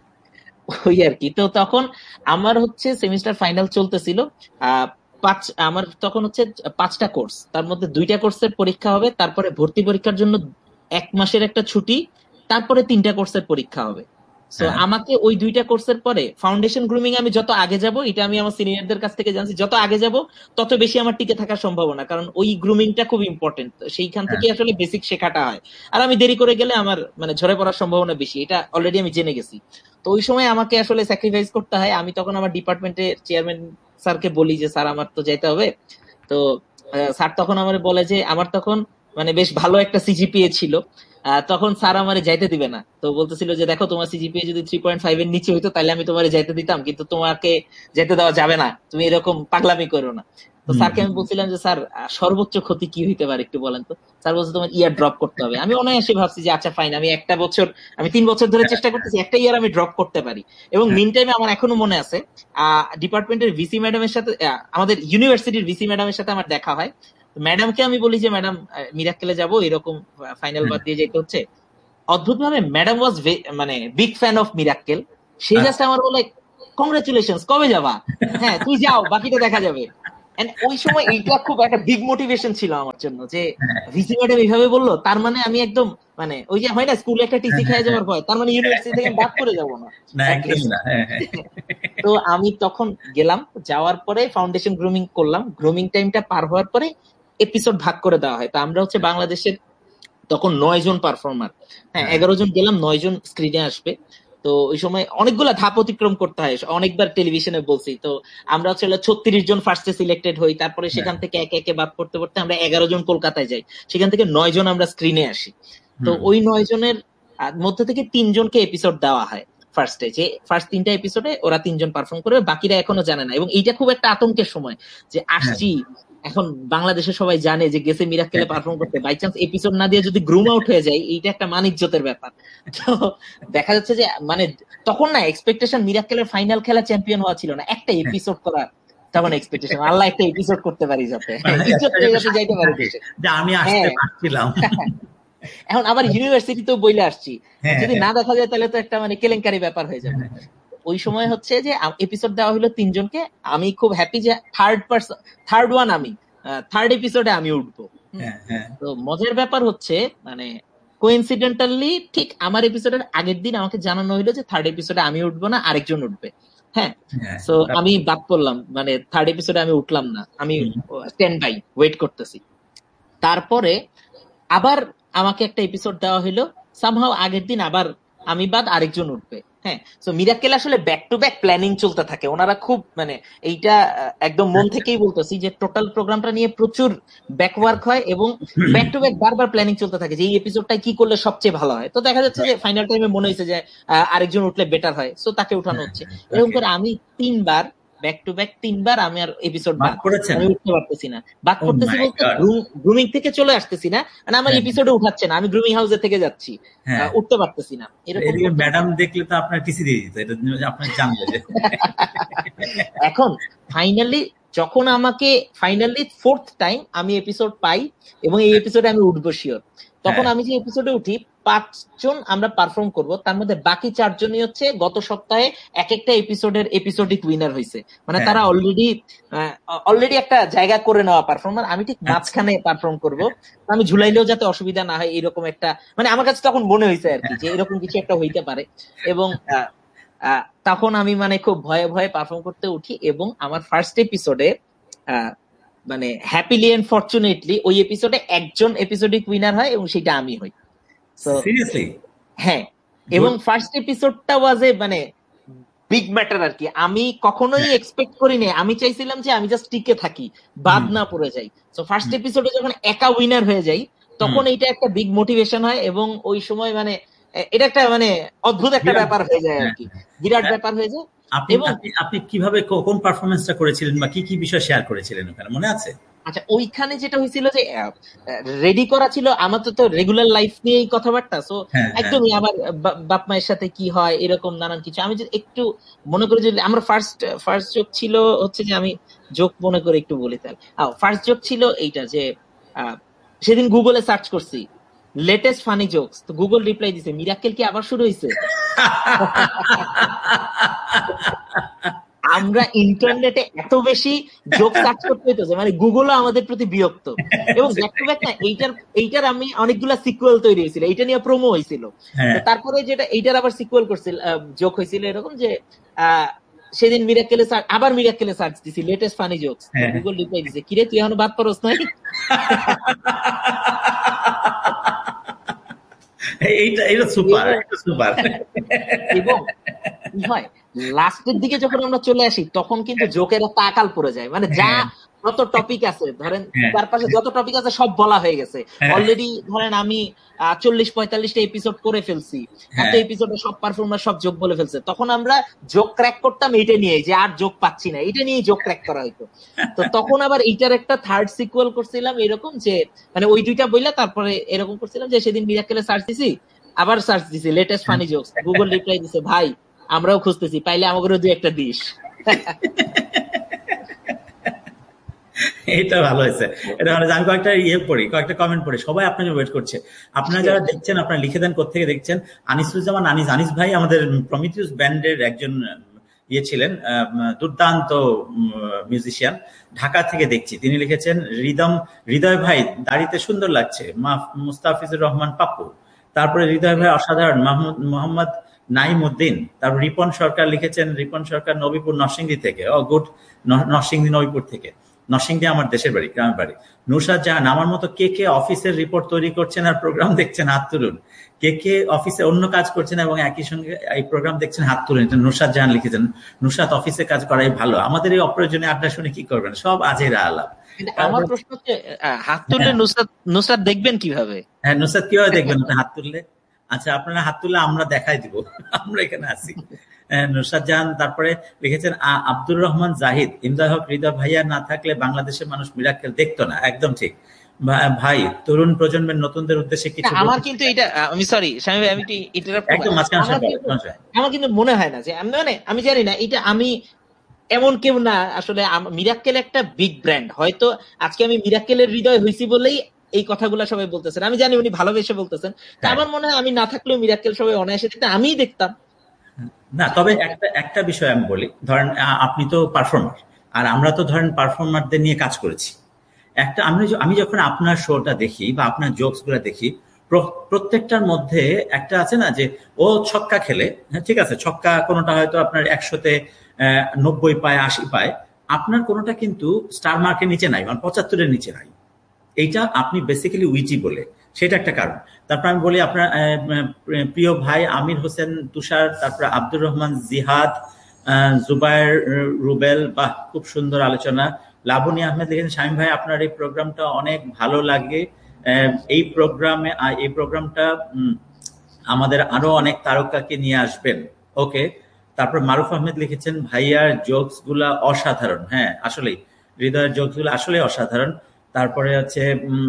ওই আর কি। তো তখন আমার হচ্ছে সেমিস্টার ফাইনাল চলতেছিল, আহ পাঁচ আমার তখন হচ্ছে পাঁচটা কোর্স, তার মধ্যে দুইটা কোর্সের পরীক্ষা হবে, তারপরে ভর্তি পরীক্ষার জন্য এক মাসের একটা ছুটি, তারপরে তিনটা কোর্সের পরীক্ষা হবে। তো আমাকে ওই দুইটা কোর্সের পরে ফাউন্ডেশন গ্রুমিং আমি যত আগে যাব, এটা আমি আমার সিনিয়রদের কাছ থেকে জানছি, যত আগে যাব তত বেশি আমার টিকে থাকার সম্ভাবনা, কারণ ওই গ্রুমিংটা খুব ইম্পর্টেন্ট, সেইখান থেকে আসলে বেসিক শেখাটা হয়। আর আমি দেরি করে গেলে আমার মানে ঝরে পড়ার সম্ভাবনা বেশি, এটা অলরেডি আমি জেনে গেছি। তো ওই সময় আমাকে আসলে স্যাক্রিফাইস করতে হয়। আমি তখন আমার ডিপার্টমেন্টের চেয়ারম্যান স্যারকে বলি যে স্যার আমার তো যেতে হবে। তো স্যার তখন আমার বলে যে আমার তখন মানে বেশ ভালো একটা সিজিপিএ ছিল, তখন স্যার আমারে যাইতে দিবে না। তো বলতেছিল যে দেখো তোমার সিজিপিএ যদি থ্রি পয়েন্ট ফাইভ এর নিচে হইতো তাহলে আমি তোমারে যাইতে দিতাম, কিন্তু তোমাকে যেতে দেওয়া যাবে না, তুমি এরকম পাগলামি করো না। তো স্যারকে আমি বলছিলাম যে স্যার সর্বোচ্চ ক্ষতি কি হইতে পারে একটু বলেন তো। স্যার বলছে তোমার ইয়ার ড্রপ করতে হবে। আমি অনায়াসে ভাবছি যে আচ্ছা ফাইন, আমি একটা বছর আমি তিন বছর ধরে চেষ্টা করতেছি, একটা ইয়ার আমি ড্রপ করতে পারি। এবং মিন টাইমে আমার এখনো মনে আছে আহ ডিপার্টমেন্টের ভিসি ম্যাডামের সাথে, আমাদের ইউনিভার্সিটির ভিসি ম্যাডামের সাথে আমার দেখা হয়। ম্যাডামকে আমি বলি যে ম্যাডাম মিরাক্কেলে যাব, এরকম ফাইনাল বাদ দিয়ে যেতে হচ্ছে। অদ্ভুত ভাবে ম্যাডাম ওয়াজ মানে big fan of Mirakkel. Say just আমার বলে কংগ্রেচুলেশন, কবে যাবা? হ্যাঁ তুই যাও, বাকিটা দেখা যাবে। ওই সময় এইটা খুব একটা বিগ মোটিভেশন ছিল আমার জন্য, যে ভিসি ম্যাডাম এইভাবে বললো, তার মানে আমি একদম মানে ওই যে হয় না স্কুলে একটা টিসি খেয়ে যাওয়ার ভয়, তার মানে ইউনিভার্সিটি থেকে বাদ করে যাবো না। তো আমি তখন গেলাম, যাওয়ার পরে ফাউন্ডেশন গ্রুমিং করলাম। গ্রুমিং টাইমটা পার হওয়ার পরে এপিসোড ভাগ করে দেওয়া হয়। তো আমরা হচ্ছে বাংলাদেশের তখন নয় জন পারফর্মার, হ্যাঁ এগারো জন গেলাম, নয় জন স্ক্রিনে আসবে। তো ওই সময় অনেকগুলা ধাপ অতিক্রম করতে হয়, অনেকবার টেলিভিশনে বলছি। তো আমরা হচ্ছে ছত্রিশ জন ফার্স্টে সিলেক্টেড হই, তারপরে সেখান থেকে একে একে বাদ পড়তে পড়তে আমরা এগারো জন কলকাতায় যাই, সেখান থেকে নয় জন আমরা স্ক্রিনে আসি। তো ওই নয় জনের মধ্যে থেকে তিনজনকে এপিসোড দেওয়া হয় ফার্স্টে, যে ফার্স্ট তিনটা এপিসোডে ওরা তিনজন পারফর্ম করবে, বাকিরা এখনো জানে না। এবং এইটা খুব একটা আতঙ্কের সময় যে আসছি, এখন বাংলাদেশে সবাই জানে যে গেছে মিরাক্কেলে পারফর্ম করতে, বাই চান্স এপিসোড না দিয়ে যদি গ্রুম আউট হয়ে যায়, এইটা একটা মানিজ্যতের ব্যাপার। তো দেখা যাচ্ছে যে মানে তখন না এক্সপেকটেশন মিরাক্কেলের ফাইনাল খেলা চ্যাম্পিয়ন হওয়া ছিল না, একটা এপিসোড করা তখন এক্সপেকটেশন, আল্লাহ একটা এপিসোড করতে পারি যাতে যাইতে পারি দেশে, আমি আসতে পারছিলাম। এখন আবার ইউনিভার্সিটিতেও বইলে আসছি, যদি না দেখা যায় তাহলে তো একটা মানে কেলেঙ্কারি ব্যাপার হয়ে যাবে। ওই সময় হচ্ছে যে এপিসোড দেওয়া হলো তিনজনকে। আমি খুব হ্যাপি যে থার্ড পার্সন, থার্ড ওয়ান আমি, থার্ড এপিসোডে আমি উঠবো। তো মজার ব্যাপার হচ্ছে মানে কোইন্সিডেন্টালি ঠিক আমার এপিসোডের আগের দিন আমাকে জানানো হইলো যে থার্ড এপিসোডে আমি উঠবো না, আরেকজন উঠবে। হ্যাঁ, তো আমি বাদ পড়লাম, মানে থার্ড এপিসোডে আমি উঠলাম না, আমি স্ট্যান্ড বাই ওয়েট করতেছি। তারপরে আবার আমাকে একটা এপিসোড দেওয়া হইলো, সামহাও আগের দিন আবার আমি বাদ আরেকজন উঠবে। হ্যাঁ, সো মিরাক্কেল আসলে ব্যাক টু ব্যাক প্ল্যানিং চলতে থাকে। ওনারা খুব মানে এইটা একদম মন থেকেই বলতেছি যে টোটাল প্রোগ্রামটা নিয়ে প্রচুর ব্যাকওয়ার্ক হয় এবং ব্যাক টু ব্যাক বারবার প্ল্যানিং চলতে থাকে যে এই এপিসোডটা কি করলে সবচেয়ে ভালো হয়। তো দেখা যাচ্ছে যে ফাইনাল টাইমে মনে হয়েছে যে আরেকজন উঠলে বেটার হয়, সো তাকে উঠানো হচ্ছে। এরকম করে আমি তিনবার ব্যাক টু ব্যাক তিনবার আমি আর এপিসোড বাদ করেছি, আমি উঠতে পারতেছি না। বাদ করতেছি বলতে গ্রুমিং থেকে চলে আসতেছি না, মানে আমার এপিসোডে উঠাচ্ছে না, আমি গ্রুমিং হাউসে থেকে যাচ্ছি, উঠতে পারতেছি না। এরকম ম্যাডাম দেখলে তো আপনার টিসি দিয়ে দিত, এটা আপনি জানবেন। এখন ফাইনালি যখন আমাকে ফাইনালি ফোর্থ টাইম আমি এপিসোড পাই এবং এই এপিসোডে আমি উঠবো শিওর, তখন আমি যে এপিসোডে উঠি পাঁচজন আমরা পারফর্ম করব, তার মধ্যে বাকি চারজনই হচ্ছে গত সপ্তাহে এক একটা এপিসোডের এপিসোডিক উইনার হয়েছে, মানে তারা অলরেডি অলরেডি একটা জায়গা করে নেওয়া পারফর্মার। আমি ঠিক মাঝখানে পারফর্ম করব, আমি ঝুলাইলেও যাতে অসুবিধা না হয় এরকম একটা, মানে আমার কাছে তখন মনে হয়েছে আর কি যে এরকম কিছু একটা হইতে পারে। এবং তখন আমি মানে খুব ভয়ে ভয়ে পারফর্ম করতে উঠি এবং আমার ফার্স্ট এপিসোডে মানে হ্যাপিলি এন্ড ফরচুনেটলি ওই এপিসোডে একজন এপিসোডিক উইনার হয় এবং সেটা আমি হই। সিরিয়াসলি? হ্যাঁ, এবং ফার্স্ট এপিসোডটা ওয়াজ এ মানে বিগ ম্যাটার আর কি। আমি কখনোই এক্সপেক্ট করিনি, আমি চাইছিলাম যে আমি জাস্ট টিকে থাকি, বাদ না পড়ে যাই। সো ফার্স্ট এপিসোডে যখন একা উইনার হয়ে যাই তখন এইটা একটা বিগ মোটিভেশন হয় এবং ওই সময় মানে এটা একটা মানে অদ্ভুত একটা ব্যাপার হয়ে যায় আর কি, বিরাট ব্যাপার হয়ে যায়। এবং আপনি কিভাবে কোন পারফরমেন্সটা করেছিলেন বা কি কি বিষয় শেয়ার করেছিলেন ওখানে মনে আছে? আচ্ছা, ওইখানে যেটা হয়েছিল যে রেডি করা ছিল আমার তো রেগুলার লাইফ নিয়েই কথাবার্তা, সো একদমই আমার বাপ মায়ের সাথে কি হয় এরকম নানান কিছু। আমি যদি একটু মনে করি যে আমার ফার্স্ট ফার্স্ট জোক ছিল হচ্ছে যে, আমি জোক মনে করে একটু বলি তাহলে। ফার্স্ট জোক ছিল এইটা যে সেদিন গুগলে সার্চ করছি লেটেস্ট ফানি জোকস, তো গুগল রিপ্লাই দিছে মিরাক্কেল কি আবার শুরু হয়েছে? আমরা ইন্টারনেটে এত বেশি জোক সার্চ করতে হইতেছে, মানে গুগলও আমাদের প্রতি বিরক্ত। এবং ব্যাক টু ব্যাক না এইটার এইটার আমি অনেকগুলা সিকুয়েল তৈরি হয়েছিল, এইটা নিয়ে প্রোমো হয়েছিল। তারপরে যেটা এইটার আবার সিকুয়েল করছিল, জোক হয়েছিল এরকম যে আহ সেদিন মিরাক্কেলে আবার মিরাক্কেলে সার্চ দিছি latest funny jokes, Google reply দিছে কিরে তুই এখনো বাদ পড়স নাই? এইটা এটা সুপার, এটা সুপার। এবং কি হয় লাস্টের দিকে যখন আমরা চলে আসি তখন কিন্তু জোকের একটা আকাল পড়ে যায়, মানে যা যত টপিক আছে ধরেন তার পাশে যত টপিক আছে সব বলা হয়ে গেছে অলরেডি। ধরেন আমি চল্লিশ পঁয়তাল্লিশটা এপিসোড করে ফেলছি, এত এপিসোডে সব পারফর্মার সব জোক বলে ফেলছে, তখন আমরা জোক ক্র্যাক করতাম এইটা নিয়ে যে আর জোক পাচ্ছি না, এটা নিয়ে জোক ক্র্যাক করা হইতো। তো তখন আবার এইটার একটা থার্ড সিকুয়েল করছিলাম এরকম যে, মানে ওই দুইটা বইলা তারপরে এরকম করছিলাম যে সেদিন মিরাক্কেলে সার্চ দিছি, আবার সার্চ দিছি latest funny jokes, Google reply দিছে ভাই আমরাও খুঁজতেছি, পাইলে আমাদেরও দুই একটা দিস। এটা ভালো হয়েছে। এটা ভালো হয়েছে। আমি কয়েকটা ইয়ে পড়ি, কয়েকটা কমেন্ট পড়ি, সবাই আপনার জন্য ওয়েট করছে। আপনারা যারা দেখছেন, আপনারা লিখে দেন কোত্থেকে দেখছেন। আনিসুজ্জামান আনিস, আনিস ভাই আমাদের প্রমিথিউস ব্যান্ডের একজন ইয়ে ছিলেন, দুর্দান্ত মিউজিশিয়ান, ঢাকা থেকে দেখছি। তিনি লিখেছেন, হৃদম হৃদয় ভাই দাড়িতে সুন্দর লাগছে, মুস্তাফিজুর রহমান পাপ্পু। তারপরে হৃদয় ভাই অসাধারণ, মাহমুদ মোহাম্মদ নাইম উদ্দিন। তারপর রিপন সরকার লিখেছেন, রিপন সরকার নবীপুর নরসিংদী থেকে, ও গুড, নরসিংদী নবীপুর থেকে। নরসিংদী আমার দেশের বাড়ি, গ্রামের বাড়ি। নুরসাদ জাহান, আমার মতো কে কে অফিসের রিপোর্ট তৈরি করছেন আর প্রোগ্রাম দেখছেন, হাত তুলুন। কে কে অফিসে অন্য কাজ করছেন এবং একই সঙ্গে এই প্রোগ্রাম দেখছেন, হাত তুলুন। এটা নুরসাদ জাহান লিখেছেন। নুরসাদ, অফিসে কাজ করাই ভালো, আমাদের এই অপ্রয়োজনীয় আড্ডা শুনে কি করবেন, সব আজেরা আলাপ। আমার প্রশ্ন হচ্ছে, হাত তুললে নুসরাত নুসরাত দেখবেন কিভাবে? হ্যাঁ, নুসরাত কিভাবে দেখবেন হাত তুললে? আচ্ছা, আপনারা হাত তুললে আমরা দেখাই দিব, আমরা এখানে আছি। নুরসাদ জাহান তারপরে লিখেছেন, আব্দুর রহমান জাহিদ, ইমদাদ হক হৃদয় ভাইয়া না থাকলে বাংলাদেশের মানুষ মিরাক্কেল দেখতো না। একদম ঠিক ভাই। তরুণ প্রজন্মের নতুনদের উদ্দেশ্যে কিছু আমার কিন্তু এটা, আমি সরি স্বামী ভাই, আমি একদম মাঝখানে, আমার কিন্তু মনে হয় না যে আমি, মানে আমি জানি না এটা, আমি এমন কেউ না আসলে। মিরাক্কেল একটা বিগ ব্র্যান্ড, হয়তো আজকে আমি মিরাক্কেলের হৃদয় হয়েছি বলেই এই কথাগুলো সবাই বলতেছেন। আমি জানি উনি ভালোবেসে বলতেছেন, আমার মনে হয় আমি না থাকলেও মিরাক্কেল সবাই অনায়াসে দেখতে আমিই দেখতাম না। তবে একটা একটা বিষয় আমি বলি, ধরেন আপনি তো পারফর্মার, আর আমরা তো ধরেন পারফর্মারদের নিয়ে কাজ করেছি। একটা আমি আমি যখন আপনার শোটা দেখি বা আপনার জোকস গুলা দেখি, প্রত্যেকটার মধ্যে একটা আছে না যে ও ছক্কা খেলে, হ্যাঁ ঠিক আছে, ছক্কা কোনোটা হয়তো আপনার একশোতে নব্বই পায়, আশি পায়, আপনার কোনোটা কিন্তু স্টার মার্কের নিচে নাই, মানে পঁচাত্তরের নিচে নাই। এইটা আপনি বেসিক্যালি উইচি বলে, সেটা একটা কারণ। তারপর আমি বলি আপনার প্রিয় ভাই আমির হোসেন তুষার, তারপরে আব্দুর রহমান জিহাদ, জুবায়ের রুবেল, বাহ খুব সুন্দর আলোচনা। লাবনী আহমেদ লিখেছেন, শামীম ভাই আপনার এই প্রোগ্রামটা অনেক ভালো লাগে, এই প্রোগ্রামে এই প্রোগ্রামটা আমাদের আরো অনেক তারকাকে নিয়ে আসবেন। ওকে। তারপর মারুফ আহমেদ লিখেছেন, ভাইয়ার জোকস গুলা অসাধারণ। হ্যাঁ আসলেই হৃদয়ের জোকস গুলো আসলে অসাধারণ। তারপরে হচ্ছে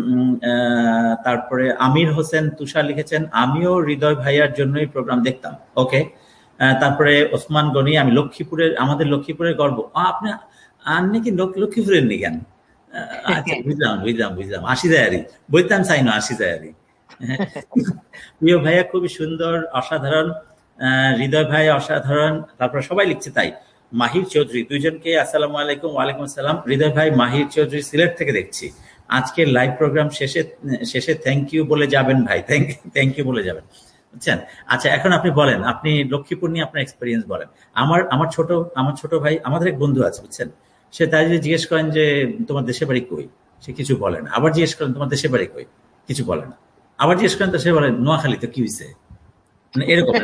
তারপরে আমির হোসেন তুষার লিখেছেন, আমিও হৃদয় ভাইয়ার জন্যই প্রোগ্রাম দেখতাম। ওকে। তারপরে ওসমান গনি, আমি লক্ষ্মীপুরের, আমাদের লক্ষ্মীপুরের গর্ব। আপনি আর নাকি লক্ষ্মীপুরের নি কেন? আচ্ছা, বুঝলাম বুঝলাম বুঝলাম আসি যায় আরই, বইতাম চাই না, আসি যায় আরই। প্রিয় ভাইয়া খুবই সুন্দর, অসাধারণ, হৃদয় ভাই অসাধারণ। তারপরে সবাই লিখছে তাই। মাহির চৌধুরী, দুইজনকে আসসালামু আলাইকুম। ওয়ালাইকুম আসসালাম। হৃদয় ভাই, মাহির চৌধুরী সিলেট থেকে দেখছি। আজকের লাইভ প্রোগ্রাম শেষে শেষে থ্যাংক ইউ বলে যাবেন ভাই, থ্যাংক থ্যাংক ইউ বলে যাবেন, বুঝছেন? আচ্ছা, এখন আপনি বলেন, আপনি লক্ষ্মীপুর নিয়ে আপনার এক্সপিরিয়েন্স বলেন। আমার আমার ছোট আমার ছোট ভাই, আমাদের এক বন্ধু আছে, বুঝছেন, সে তাই যদি জিজ্ঞেস করেন যে তোমার দেশের বাড়ি কই, সে কিছু বলে না। আবার জিজ্ঞেস করেন তোমার দেশের বাড়ি কই, কিছু বলে না। আবার জিজ্ঞেস করেন তো সে বলে নোয়াখালী, তো কি হয়েছে, মানে এরকম।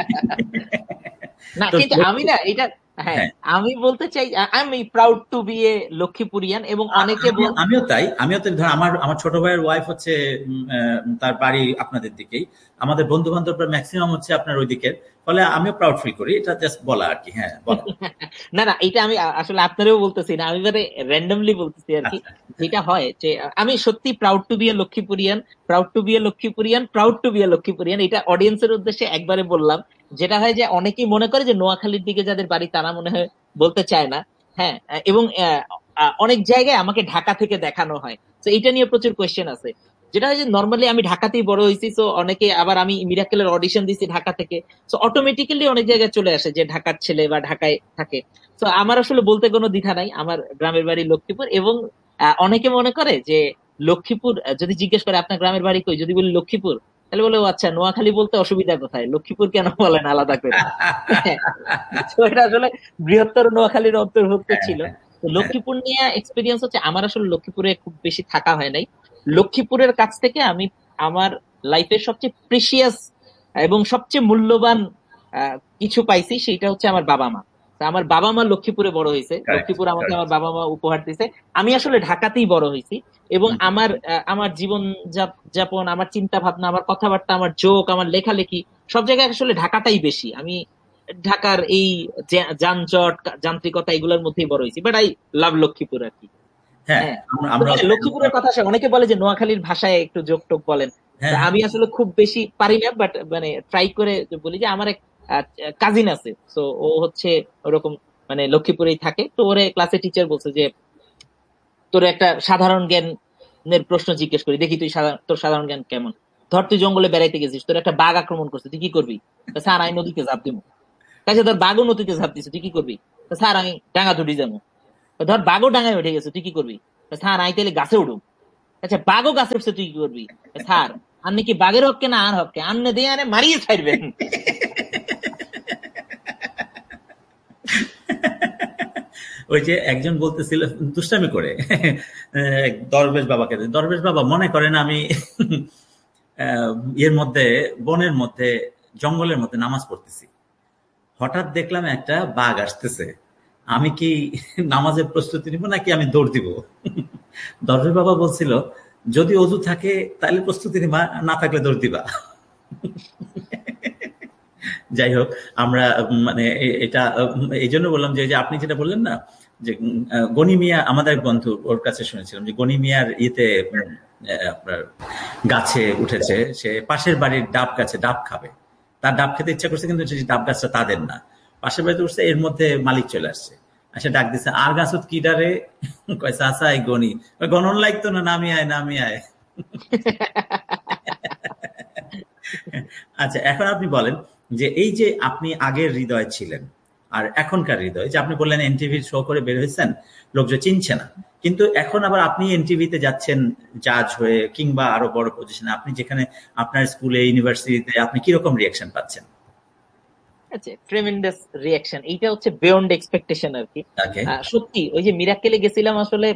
না কিন্তু আমি না এটা, হ্যাঁ আমি বলতে চাই, I am proud to B A লক্ষ্মীপুরিয়ান। এবং অনেকে আমিও তাই, আমিও তাই। ধর আমার আমার ছোট ভাইয়ের ওয়াইফ হচ্ছে, তার বাড়ি আপনাদের দিকেই, আমাদের বন্ধু বান্ধব ম্যাক্সিমাম হচ্ছে আপনার ওই দিকের, ফলে আমিও প্রাউড ফিল করি। এটা জাস্ট বলা আর কি। হ্যাঁ বলো। না না, এটা আমি আসলে আপনারও বলতেছি না, আমি মানে র্যান্ডমলি বলতেছি আর কি। যেটা হয় যে আমি সত্যি proud to B A লক্ষ্মীপুরিয়ান, proud to B A লক্ষ্মীপুরিয়ান, proud to B A লক্ষ্মীপুরিয়ান। এটা অডিয়েন্সের উদ্দেশ্যে একবারে বললাম। যেটা হয় যে অনেকেই মনে করে যে নোয়াখালীর দিকে যাদের বাড়ি তারা মনে হয় বলতে চায় না। হ্যাঁ, এবং অনেক জায়গায় আমাকে ঢাকা থেকে দেখানো হয়, তো এটা নিয়ে প্রচুর কোয়েশ্চেন আছে। যেটা হয় যে নর্মালি আমি ঢাকাতেই বড় হয়েছি, তো অনেকে আবার আমি মিরাক্কেলের অডিশন দিছি ঢাকা থেকে, তো অটোমেটিক্যালি অনেক জায়গায় চলে আসে যে ঢাকার ছেলে বা ঢাকায় থাকে। তো আমার আসলে বলতে কোনো দ্বিধা নাই, আমার গ্রামের বাড়ি লক্ষ্মীপুর। এবং অনেকে মনে করে যে লক্ষ্মীপুর, যদি জিজ্ঞেস করে আপনার গ্রামের বাড়ি কই, যদি বলি লক্ষ্মীপুর, তাহলে বলে ও আচ্ছা, নোয়াখালী বলতে অসুবিধা কোথায়, লক্ষ্মীপুর কেন বলেন আলাদা করে? তো এটা আসলে বৃহত্তর নোয়াখালীর অন্তর্ভুক্ত ছিল। তো লক্ষ্মীপুর নিয়ে এক্সপিরিয়েন্স হচ্ছে, আমার আসলে লক্ষ্মীপুরে খুব বেশি থাকা হয় নাই। লক্ষ্মীপুরের কাছ থেকে আমি আমার লাইফের সবচেয়ে প্রিসিয়াস এবং সবচেয়ে মূল্যবান কিছু পাইছি, সেটা হচ্ছে আমার বাবা মা। আমার বাবা মা লক্ষ্মীপুরে বড় হয়েছে, লক্ষ্মীপুর আমাকে আমার বাবা মা উপহার দিছে। আমি আসলে ঢাকাতেই বড় হয়েছি, এবং আমার আমার জীবন যাপন, আমার চিন্তা ভাবনা, আমার কথাবার্তা, আমার জোক, আমার লেখালেখি সব জায়গায় আসলে ঢাকাটাই বেশি। আমি ঢাকার এই যানজট, যান্ত্রিকতা, এগুলোর মধ্যেই বড় হয়েছি। বাট আই লাভ লক্ষ্মীপুর আর কি। হ্যাঁ, লক্ষ্মীপুরের কথা আসে, অনেকে বলে যে নোয়াখালীর ভাষায় একটু জোক টোক বলেন, আমি আসলে খুব বেশি পারি না, বাট মানে ট্রাই করে বলি। যে আমার এক কাজিন আছে, তো ও হচ্ছে ওরকম মানে লক্ষ্মীপুরেই থাকে, তো ওরে ক্লাসে টিচার বলছে যে তোর একটা সাধারণ জ্ঞানের প্রশ্ন জিজ্ঞেস করি, দেখি তুই তোর সাধারণ জ্ঞান কেমন। ধর তুই জঙ্গলে বেড়াইতে গেছিস, তোর একটা বাঘ আক্রমণ করছে, তুই কি করবি? স্যার আমি নদীতে ঝাঁপ দিব। তাই ধর বাঘও নদীতে ঝাঁপ দিছে, তুই কি করবি? স্যার আমি ডাঙা তুটি যাবো। ধর বাঘও ডাঙায় উঠে গেছে, তুই কি করবি? স্যার আমি তাহলে গাছে উঠুক। আচ্ছা বাঘও গাছে উঠছে, তুই কি করবি? স্যার আপনি কি বাঘের হককে না আর হককে আন্নে দিয়ে আনে মারিয়ে ছাড়বেন। ওই যে একজন বলতেছিল দুষ্টামি করে দরবেশ বাবাকে, দরবেশ বাবা মনে করেন আমি এর মধ্যে বনের মধ্যে জঙ্গলের মধ্যে নামাজ পড়তেছি, হঠাৎ দেখলাম একটা বাঘ আসতেছে, আমি কি নামাজের প্রস্তুতি নিব নাকি আমি দৌড় দিব? দরবেশ বাবা বলছিল যদি অজু থাকে তাহলে প্রস্তুতি নিবা, না থাকলে দৌড় দিবা। যাই হোক, আমরা মানে এটা এই জন্য বললাম যে আপনি যেটা বললেন না যে গনি মিয়া, আমাদের এক বন্ধু, ওর কাছে শুনেছিলাম যে গনি মিয়ার ইয়েতে আপনার গাছে উঠেছে, সে পাশের বাড়ির ডাব গাছে ডাব খাবে, তার ডাব খেতে ইচ্ছা করছে কিন্তু ডাব গাছটা তাদের না, পাশের বাড়িতে উঠছে, এর মধ্যে মালিক চলে আসছে, আসে ডাক দিচ্ছে আর গাছত কি ডারে, কয়েছে আসা এই গনি, গণন লাগতো না, নামি আয় নামি আয়। আচ্ছা এখন আপনি বলেন যে এই যে আপনি আগের হৃদয় ছিলেন আর এখনকার হৃদয়, যে আপনি বললেন এনটিভির শো করে বের হয়েছেন, লোকজন চিনছে না, কিন্তু এখন আবার আপনি এনটিভিতে যাচ্ছেন জাজ হয়ে কিংবা আরো বড় পজিশনে, আপনি যেখানে আপনার স্কুলে ইউনিভার্সিটিতে, আপনি কিরকম রিয়াকশন পাচ্ছেন? আচ্ছা ট্রেমেন্ডাস রিয়াকশন, এইটা হচ্ছে বিয়ন্ড এক্সপেকটেশন আর কি। সত্যি ওই যে মিরাক্কেলে গেছিলাম, আসলে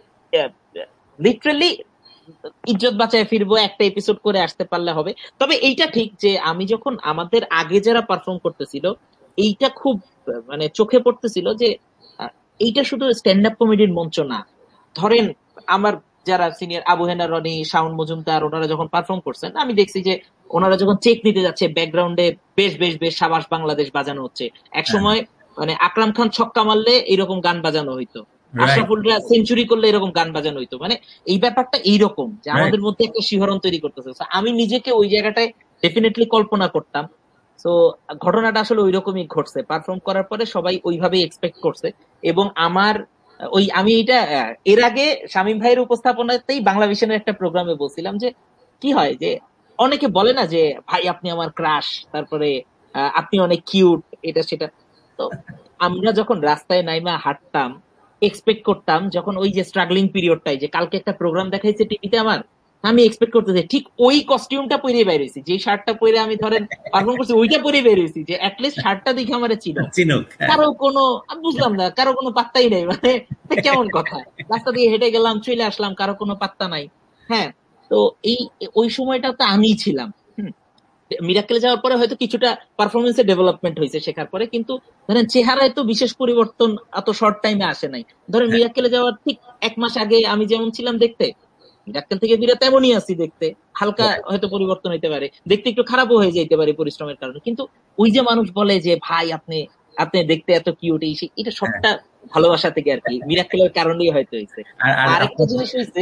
লিটারালি ইজ্জত বাঁচায় ফিরবো, একটা এপিসোড করে আসতে পারলে হবে। তবে এইটা ঠিক যে আমি যখন আমাদের আগে যারা পারফর্ম করতেছিল, এইটা খুব মানে চোখে পড়তেছিল যে এইটা শুধু স্ট্যান্ড আপ কমেডির মঞ্চ না। ধরেন আমার যারা সিনিয়র আবু হেনা, রনি, শাওন মজুমদার, ওনারা যখন পারফর্ম করছেন, আমি দেখছি যে ওনারা যখন চেক নিতে যাচ্ছে ব্যাকগ্রাউন্ডে বেশ বেশ বেশ সাবাস বাংলাদেশ বাজানো হচ্ছে। এক সময় মানে আকরাম খান ছক্কা মারলে এরকম গান বাজানো হইতো, আশরাফুলরা সেঞ্চুরি করলে এরকম গান বাজানো হইতো। মানে এই ব্যাপারটা এইরকম যে আমাদের মধ্যে একটা শিহরণ তৈরি করতেছে। আমি নিজেকে ওই জায়গাটায় ডেফিনেটলি কল্পনা করতাম। তো ঘটনাটা আসলে ওই রকমই ঘটছে, পারফর্ম করার পরে সবাই ওইভাবেই এক্সপেক্ট করছে। এবং আমার ওই আমি এটা এর আগে শামীম ভাইয়ের উপস্থাপনাতেই বাংলা ভিশনের একটা প্রোগ্রামে বলছিলাম যে কি হয় যে অনেকে বলে না যে ভাই আপনি আমার ক্রাশ, তারপরে আপনি অনেক কিউট, এটা সেটা। তো আমরা যখন রাস্তায় নাইমা হাঁটতাম, এক্সপেক্ট করতাম যখন ওই যে স্ট্রাগলিং পিরিয়ডটাই, যে কালকে একটা প্রোগ্রাম দেখাইছে টিভিতে আমার, আমি এক্সপেক্ট করতেছি ঠিক ওই কস্টিউমটা পরে বের হয়েছি, যে শার্টটা পরে আমি ধরেন পারফর্ম করছি ওইটা পরে বের হয়েছি, যে অ্যাটলিস্ট শার্টটা দেখে আমার চিনো। কারো কোনো বুঝলাম না, কারো কোনো পাত্তাই নেই, মানে কেমন কথা, রাস্তা দিয়ে হেঁটে গেলাম চলে আসলাম, কারো কোনো পাত্তা নাই। হ্যাঁ, তো এই ওই সময়টা তো আমিই ছিলাম। মিরাক্কেলে যাওয়ার পরে হয়তো কিছুটা পারফরমেন্সে ডেভেলপমেন্ট হয়েছে শেখার পরে, কিন্তু ধরেন চেহারায় তো বিশেষ পরিবর্তন এত শর্ট টাইমে আসে নাই। ধরেন মিরাক্কেলে যাওয়ার ঠিক এক মাস আগে আমি যেমন ছিলাম দেখতে, মিরাক্কেল থেকে বিরাট তেমনই আছি দেখতে, হালকা হয়তো পরিবর্তন হইতে পারে, দেখতে একটু খারাপও হয়ে যেতে পারে পরিশ্রমের কারণে, কিন্তু ওই যে মানুষ বলে যে ভাই আপনি আপনি দেখতে এত কিউট, এটা সবটা ভালোবাসা থেকে আর কি, মিরাক্কেলের কারণেই হয়তো হয়েছে। আরেকটা জিনিস হয়েছে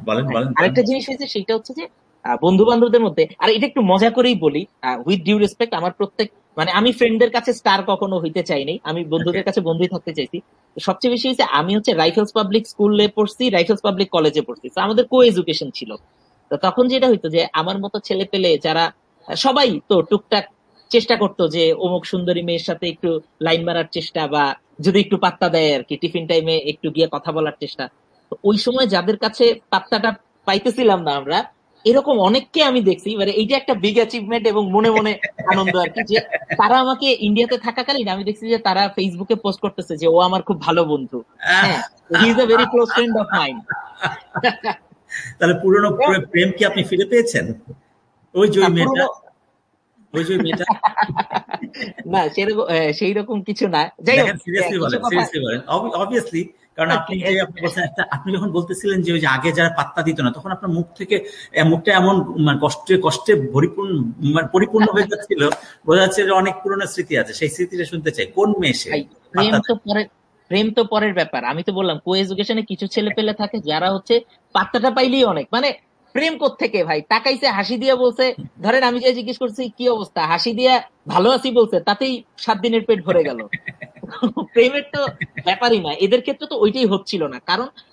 আরেকটা জিনিস হয়েছে সেটা হচ্ছে যে বন্ধু বান্ধবদের মধ্যে, আর এটা একটু মজা করেই বলি উইথ ডিউ রেসপেক্ট, আমার প্রত্যেক মানে আমি ফ্রেন্ডদের কাছে স্টার কখনো হইতে চাইনি, আমি বন্ধুদের কাছে বন্ধুই থাকতে চাইছি। সবচেয়ে বেশি হয়েছে আমি হচ্ছে রাইফেলস পাবলিক স্কুলে পড়ছি, রাইফেলস পাবলিক কলেজে পড়ছি, আমাদের কো এডুকেশন ছিল। তো তখন যেটা হইতো যে আমার মতো ছেলে পেলে যারা সবাই তো টুকটাক চেষ্টা করতো যে অমুক সুন্দরী মেয়ের সাথে একটু লাইন মারার চেষ্টা, বা যদি একটু পাত্তা দেয় আর কি, টিফিন টাইমে একটু গিয়ে কথা বলার চেষ্টা। তো ওই সময় যাদের কাছে পাত্তাটা পাইতেছিলাম না আমরা, এরকম অনেককে আমি দেখছি, মানে এইটা একটা বিগ অ্যাচিভমেন্ট এবং মনে মনে আনন্দ আর কি, যে তারা আমাকে ইন্ডিয়াতে থাকাকালীন আমি দেখছি যে তারা ফেসবুকে পোস্ট করতেছে যে ও আমার খুব ভালো বন্ধু, হ্যাঁ he is a very close friend of mine. তাহলে পুরনো প্রেম কি আপনি ফিরে পেয়েছেন? ওই যে মেয়েটা, ওই যে মেয়েটা না সেরকম সেই রকম কিছু না। যাই হোক সিরিয়াসলি বলেন, সিরিয়াসলি বলেন, অবভিয়াসলি, কারণ আপনি যে আপনি বলছেন একটা, আপনি যখন বলতেছিলেন যে ওই যে আগে যারা পাত্তা দিত না, তখন আপনার মুখ থেকে মুখটা এমন কষ্টে কষ্টে পরিপূর্ণ পরিপূর্ণ হয়ে যাচ্ছিল, বোঝা যাচ্ছে যে অনেক পুরনো স্মৃতি আছে। সেই স্মৃতিটা শুনতে চাই। কোন মেয়ে সে? প্রেম তো পরে, প্রেম তো পরের ব্যাপার। আমি তো বললাম কো এডুকেশনে কিছু ছেলে পেলে থাকে যারা হচ্ছে পাত্তাটা পাইলেই অনেক, মানে প্রেম কোত্থেকে ভাই, তাকাইছে হাসি দিয়ে বলছে, ধরেন আমি যে জিজ্ঞেস করছি কি অবস্থা, হাসি দিয়া ভালো আছি বলছে, তাতেই সাত দিনের পেট ভরে গেল। প্রেমের তো ব্যাপারই না, এদের ক্ষেত্রে তো ওইটাই হচ্ছিল না, কারণ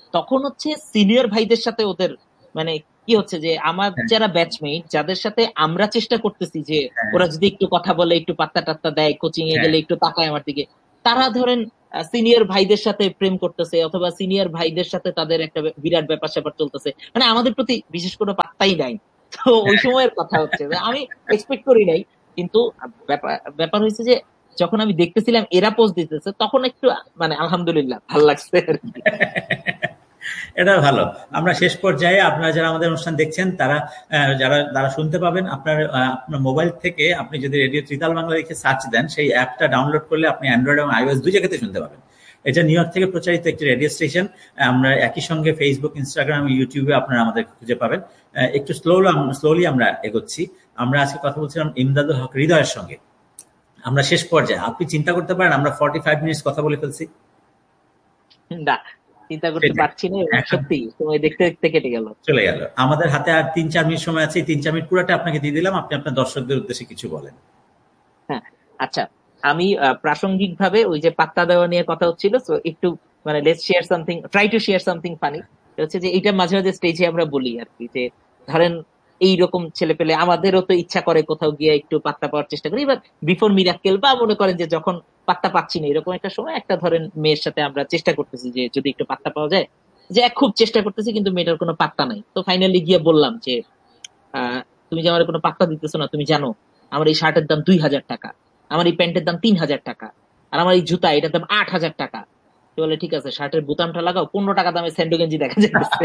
তখন হচ্ছে সিনিয়র ভাইদের সাথে ওদের মানে কি হচ্ছে যে আমার যারা ব্যাচমেট যাদের সাথে আমরা চেষ্টা করতেছি যে ওরা যদি একটু কথা বলে একটু পাত্তা টাত্তা দেয়, কোচিং এ গেলে একটু তাকায় আমার দিকে, তারা ধরেন সিনিয়র ভাইদের সাথে প্রেম করতেছে অথবা সিনিয়র ভাইদের সাথে তাদের একটা বিরাট ব্যাপার স্যাপার চলতেছে, মানে আমাদের প্রতি বিশেষ কোনো পাত্তাই নাই। তো ওই সময়ের কথা হচ্ছে যে আমি এক্সপেক্ট করি নাই, কিন্তু ব্যাপার ব্যাপার হয়েছে যে যখন আমি দেখতেছিলাম এরা পোস্ট দিতেছে তখন একটু মানে আলহামদুলিল্লাহ ভালো লাগছে আর কি। এটা ভালো। আমরা শেষ পর্যায়ে আপনারা যারা আমাদের অনুষ্ঠান দেখছেন তারা যারা যারা শুনতে পাবেন, আপনার আপনার মোবাইল থেকে আপনি যদি রেডিও ত্রিতাল বাংলা লিখে সার্চ দেন, সেই অ্যাপটা ডাউনলোড করলে আপনি অ্যান্ড্রয়েড এবং আইওএস দুই জায়গাতে শুনতে পাবেন। এটা নিউ ইয়র্ক থেকে প্রচারিত একটি রেডিও স্টেশন। আমরা একই সঙ্গে ফেসবুক, ইনস্টাগ্রাম, ইউটিউবে আপনারা আমাদের খুঁজে পাবেন। একটু স্লোলি স্লোলি আমরা এগোচ্ছি। আমরা আজকে কথা বলছিলাম ইমদাদুল হক হৃদয়ের সঙ্গে। আমরা শেষ পর্যায়ে, আপনি চিন্তা করতে পারেন আমরা ফর্টি ফাইভ মিনিটস কথা বলে ফেলছি। না চিন্তা করতে পারছি না, সত্যি সময় দেখতে দেখতে কেটে গেল, চলে গেল। আমাদের হাতে আর তিন চার মিনিট সময় আছে, তিন চার মিনিট পুরোটা আপনাকে দিয়ে দিলাম, আপনি আপনার দর্শকদের উদ্দেশ্যে কিছু বলেন। হ্যাঁ আচ্ছা, আমি প্রাসঙ্গিক ভাবে ওই যে পাত্তা দেওয়া নিয়ে কথা হচ্ছিল, তো একটু মানে let's share something, try to share something funny. হচ্ছে যে এটা মাঝে মাঝে স্টেজে আমরা বলি আর কি, যে ধরেন এইরকম ছেলে পেলে আমাদেরও তো ইচ্ছা করে কোথাও গিয়ে একটু পাত্তা পাওয়ার চেষ্টা করি, এবার বিফোর মিরাক্কেল বা মনে করেন যে যখন পাত্তা পাচ্ছি না এরকম একটা সময় একটা ধরেন মেয়ের সাথে আমরা চেষ্টা করতেছি যে যদি একটু পাত্তা পাওয়া যায়, যে খুব চেষ্টা করতেছি কিন্তু মেয়েটার কোনো পাত্তা নাই। তো ফাইনালি গিয়ে বললাম যে আহ তুমি যে আমার কোনো পাত্তা দিতেছো না, তুমি জানো আমার এই শার্টের দাম দুই হাজার টাকা, আমার এই প্যান্টের দাম তিন হাজার টাকা, আর আমার এই জুতা এটার দাম আট হাজার টাকা। তো বলে ঠিক আছে শার্টের বোতামটা লাগাও, পনেরো টাকা দামে স্যান্ডো গেঞ্জি দেখা যাচ্ছে।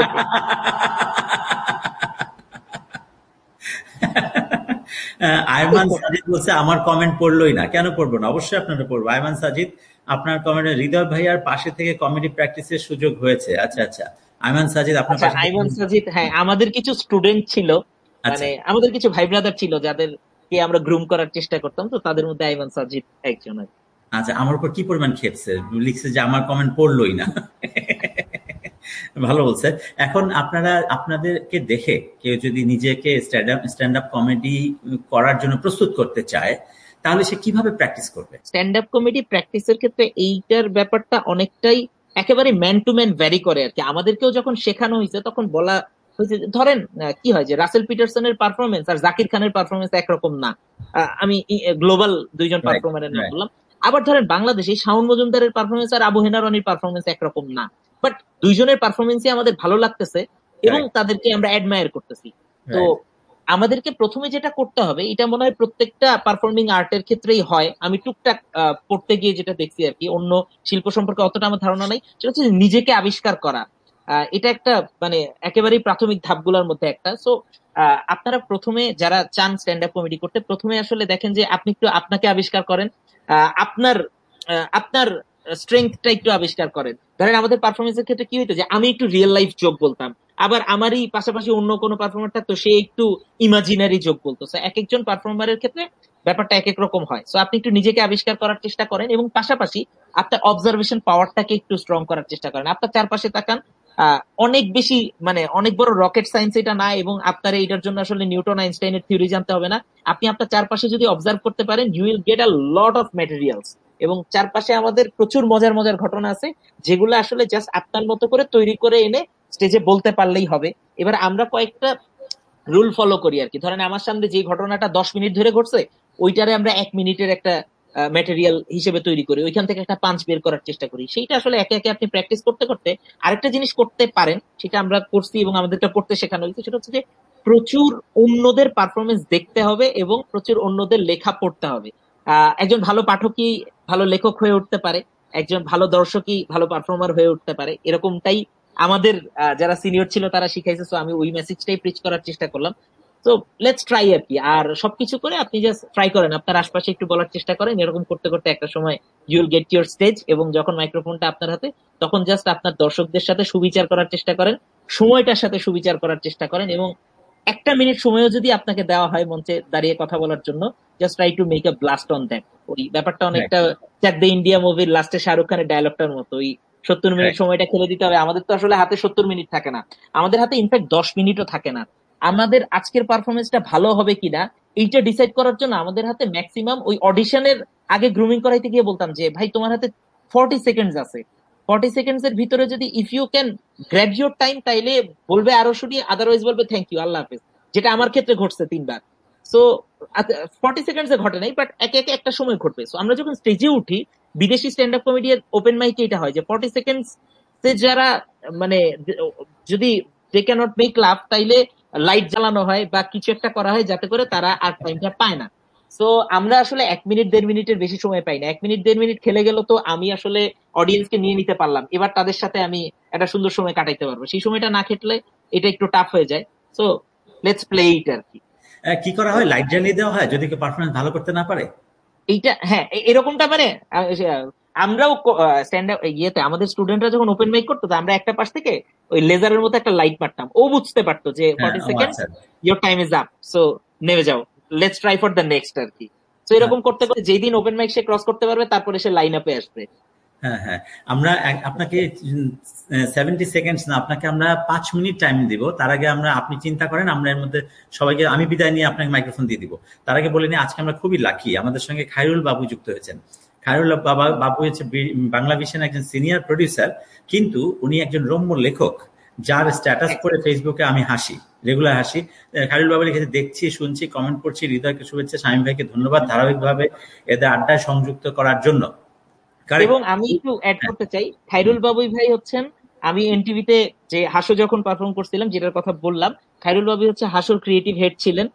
আয়মান সাজিদ বলছে আমার কমেন্ট পড়লোই না। কেন পড়বো না, অবশ্যই আপনারা পড়বো। আয়মান সাজিদ আপনার কমেন্টে হৃদয় ভাইয়ার পাশে থেকে কমেডি প্র্যাকটিসের সুযোগ হয়েছে। আচ্ছা আচ্ছা আয়মান সাজিদ আপনার পাশে। আয়মান সাজিদ, হ্যাঁ আমাদের কিছু স্টুডেন্ট ছিল, মানে আমাদের কিছু ভাই ব্রাদার ছিল যাদেরকে আমরা গ্রুম করার চেষ্টা করতাম, তো তাদের মধ্যে আয়মান সাজিদ একজন। আচ্ছা, আমার উপর কি পরিমাণ খেপছে, লিখছে যে আমার কমেন্ট পড়লোই না। ভালো বলছে। এখন আপনারা আপনাদেরকে দেখে কেউ যদি নিজেকে স্ট্যান্ড আপ কমেডি করার জন্য প্রস্তুত করতে চায় তাহলে সে কিভাবে প্র্যাকটিস করবে? স্ট্যান্ড আপ কমেডি প্র্যাকটিসের ক্ষেত্রে এইটার ব্যাপারটা অনেকটাই একেবারে ম্যান টু ম্যান ভ্যারি করে আর কি। আমাদেরকেও যখন শেখানো হয়েছে তখন বলা হয়েছে, ধরেন কি হয় যে রাসেল পিটারসনের পারফরমেন্স আর জাকির খানের পারফরমেন্স একরকম না। আমি গ্লোবাল দুইজন পারফর্মারের নাম বললাম। আবার ধরেন বাংলাদেশে শাওন মজুমদারের পারফরমেন্স আর আবু হেনা রনির পারফরমেন্স একরকম না, বাট দুইজনের পারফরমেন্সই আমাদের ভালো লাগতেছে এবং তাদেরকে আমরা অ্যাডমায়ার করতেছি। তো আমাদেরকে প্রথমে যেটা করতে হবে, এটা মনে হয় প্রত্যেকটা পারফর্মিং আর্টের ক্ষেত্রেই হয়, আমি টুকটাক পড়তে গিয়ে যেটা দেখছি আর কি, অন্য শিল্প সম্পর্কে অতটা আমার ধারণা নাই, সেটা হচ্ছে নিজেকে আবিষ্কার করা। এটা একটা মানে একেবারেই প্রাথমিক ধাপগুলোর মধ্যে একটা। সো আপনারা প্রথমে যারা চান স্ট্যান্ড আপ কমেডি করতে, প্রথমে আসলে দেখেন যে আপনি একটু আপনাকে আবিষ্কার করেন, আপনার আপনার স্ট্রেংথটা একটু আবিষ্কার করেন। ধরেন আমাদের পারফরমেন্সের ক্ষেত্রে কি হইতো যে আমি একটু রিয়েল লাইফ জোক বলতাম, আবার আমারই পাশাপাশি অন্য কোনো পারফর্মার থাকতো সে একটু ইমাজিনারি জোক বলতো। এক একজন পারফর্মারের ক্ষেত্রে ব্যাপারটা এক এক রকম হয়। সো আপনি একটু নিজেকে আবিষ্কার করার চেষ্টা করেন এবং পাশাপাশি আপনার অবজারভেশন পাওয়ারটাকে একটু স্ট্রং করার চেষ্টা করেন। আপনার চারপাশে তাকান, আহ অনেক বেশি মানে অনেক বড় রকেট সায়েন্স এটা না, এবং আপনার এইটার জন্য আসলে নিউটন আইনস্টাইনের থিওরি জানতে হবে না। আপনি আপনার চারপাশে যদি অবজার্ভ করতে পারেন, you will get a lot of materials. এবং চারপাশে আমাদের প্রচুর মজার মজার ঘটনা আছে যেগুলো আসলে জাস্ট আপনার মতো করে তৈরি করে এনে স্টেজে বলতে পারলেই হবে। এবার আমরা কয়েকটা রুল ফলো করি আর কি। ধরেন আমার সামনে যে ঘটনাটা দশ মিনিট ধরে ঘটছে, ওইটারে আমরা এক মিনিটের একটা ম্যাটেরিয়াল হিসেবে তৈরি করি, ওইখান থেকে একটা পাঞ্চ বের করার চেষ্টা করি। সেইটা আসলে একে একে আপনি প্র্যাকটিস করতে করতে আরেকটা জিনিস করতে পারেন, সেটা আমরা করছি এবং আমাদেরকে করতে শেখানো হয়েছে, সেটা হচ্ছে যে প্রচুর অন্যদের পারফরমেন্স দেখতে হবে এবং প্রচুর অন্যদের লেখা পড়তে হবে। আহ একজন ভালো পাঠকই ভালো লেখক হয়ে উঠতে পারে, একজন ভালো দর্শকই ভালো পারফর্মার হয়ে উঠতে পারে, এরকমটাই আমাদের যারা সিনিয়র ছিল তারা শিখাইছে। সো আমি ওই মেসেজটাই প্রিচ করার চেষ্টা করলাম। তো লেটস ট্রাই আর কি। আর সবকিছু করে আপনি জাস্ট ট্রাই করেন, আপনার আশপাশে একটু বলার চেষ্টা করেন, এরকম করতে করতে একটা সময় you will get your stage. এবং যখন মাইক্রোফোনটা আপনার হাতে, তখন জাস্ট আপনার দর্শকদের সাথে সুবিচার করার চেষ্টা করেন, সময়টার সাথে সুবিচার করার চেষ্টা করেন, এবং একটা মিনিট সময়ও যদি আপনাকে দেওয়া হয় মঞ্চে দাঁড়িয়ে কথা বলার জন্য, just try to make a blast on that. ওই ব্যাপারটা অনেকটা চাক দ্য ইন্ডিয়া মুভির লাস্টে শাহরুখ খানের ডায়লগটার মতো, ওই সত্তর মিনিট সময়টা খেলে দিতে হবে। আমাদের তো আসলে হাতে সত্তর মিনিট থাকে না, আমাদের হাতে ইনফ্যাক্ট দশ মিনিটও থাকে না। আমাদের আজকের পারফরমেন্সটা ভালো হবে কিনা এইটা ডিসাইড করার জন্য আমাদের হাতে ম্যাক্সিমাম ওই অডিশনের আগে গ্রুমিং করাইতে গিয়ে বলতাম যে ভাই তোমার হাতে ফর্টি সেকেন্ডস আছে, ফর্টি সেকেন্ডস এর ভিতরে যদি if you can grab your time, তাইলে বলবে আরো শুনি, আদারওয়াইজ বলবে থ্যাংক ইউ, আল্লাহ হাফেজ, যেটা আমার ক্ষেত্রে ঘটছে তিনবার। সো ফর্টি সেকেন্ডস এ ঘটে নাই, বাট একে একে একটা সময় ঘটবে। সো আমরা যখন স্টেজে উঠি, বিদেশি স্ট্যান্ড আপ কমেডির ওপেন মাইকে এটা হয় যে ফর্টি সেকেন্ডস যারা মানে যদি দে ক্যানট মেক লাভ, তাইলে লাইট জ্বালানো হয় বা কিছু একটা করা হয় যাতে করে তারা আর টাইমটা পায় না। সো আমরা আসলে এক মিনিট দেড় মিনিটের বেশি সময় পাই না। এক মিনিট দেড় মিনিট খেলে গেল তো আমি আসলে অডিয়েন্সকে নিয়ে নিতে পারলাম, এবার তাদের সাথে আমি একটা সুন্দর সময় কাটাইতে পারবো। সেই সময়টা না খেটলে এটা একটু টাফ হয়ে যায়। সো লেটস প্লে ইট আর কি। কি করা হয়, লাইট জ্বালিয়ে দেওয়া হয় যদি কেউ পারফরমেন্স ভালো করতে না পারে। এইটা হ্যাঁ, এরকমটা মানে আমরাও স্ট্যান্ড আপ ইয়েতে আমাদের স্টুডেন্টরা যখন ওপেন মাইক করতো, আমরা একটা পাশ থেকে ওই লেজারের মতো একটা লাইট মারতাম, ও বুঝতে পারতো যে forty second your time is up, so নেমে যাও, let's try for the next আর কি। তো এরকম করতে করতে যেই দিন ওপেন মাইক সে ক্রস করতে পারবে, তারপরে সে লাইন আপে আসবে। হ্যাঁ হ্যাঁ, আমরা আপনাকে সেভেন্টি সেকেন্ডস না, আপনাকে আমরা পাঁচ মিনিট টাইম দিব। তার আগে আমরা, আপনি চিন্তা করেন, আমরা এর মধ্যে সবাইকে, আমি বিদায় নিয়ে আপনাকে মাইক্রোফোন দিয়ে দিব। তার আগে বলে নিই, আজকে আমরা খুবই লাকি, আমাদের সঙ্গে খায়রুল বাবু যুক্ত হয়েছেন। খায়রুল বাবা বাবু হচ্ছে বাংলা ভিশন একজন সিনিয়র প্রডিউসার, কিন্তু উনি একজন রম্য লেখক, যার স্ট্যাটাস পড়ে ফেসবুকে আমি হাসি, রেগুলার হাসি। খায়রুল বাবু লিখেছে, দেখছি, শুনছি, কমেন্ট করছি, হৃদয়কে শুভেচ্ছা, শামীম ভাইকে ধন্যবাদ ধারাবাহিকভাবে এদের আড্ডায় সংযুক্ত করার জন্য। এবং আমি একটু অ্যাড করতে চাই, খায়রুল বাবুই ভাই হচ্ছেন, আমি এনটিভিতে যে হাসো যখন পারফর্ম করছিলাম, যেটার কথা বললাম, খায়রুল বাবু হচ্ছে হাসোর ক্রিয়েটিভ হেড ছিলেন।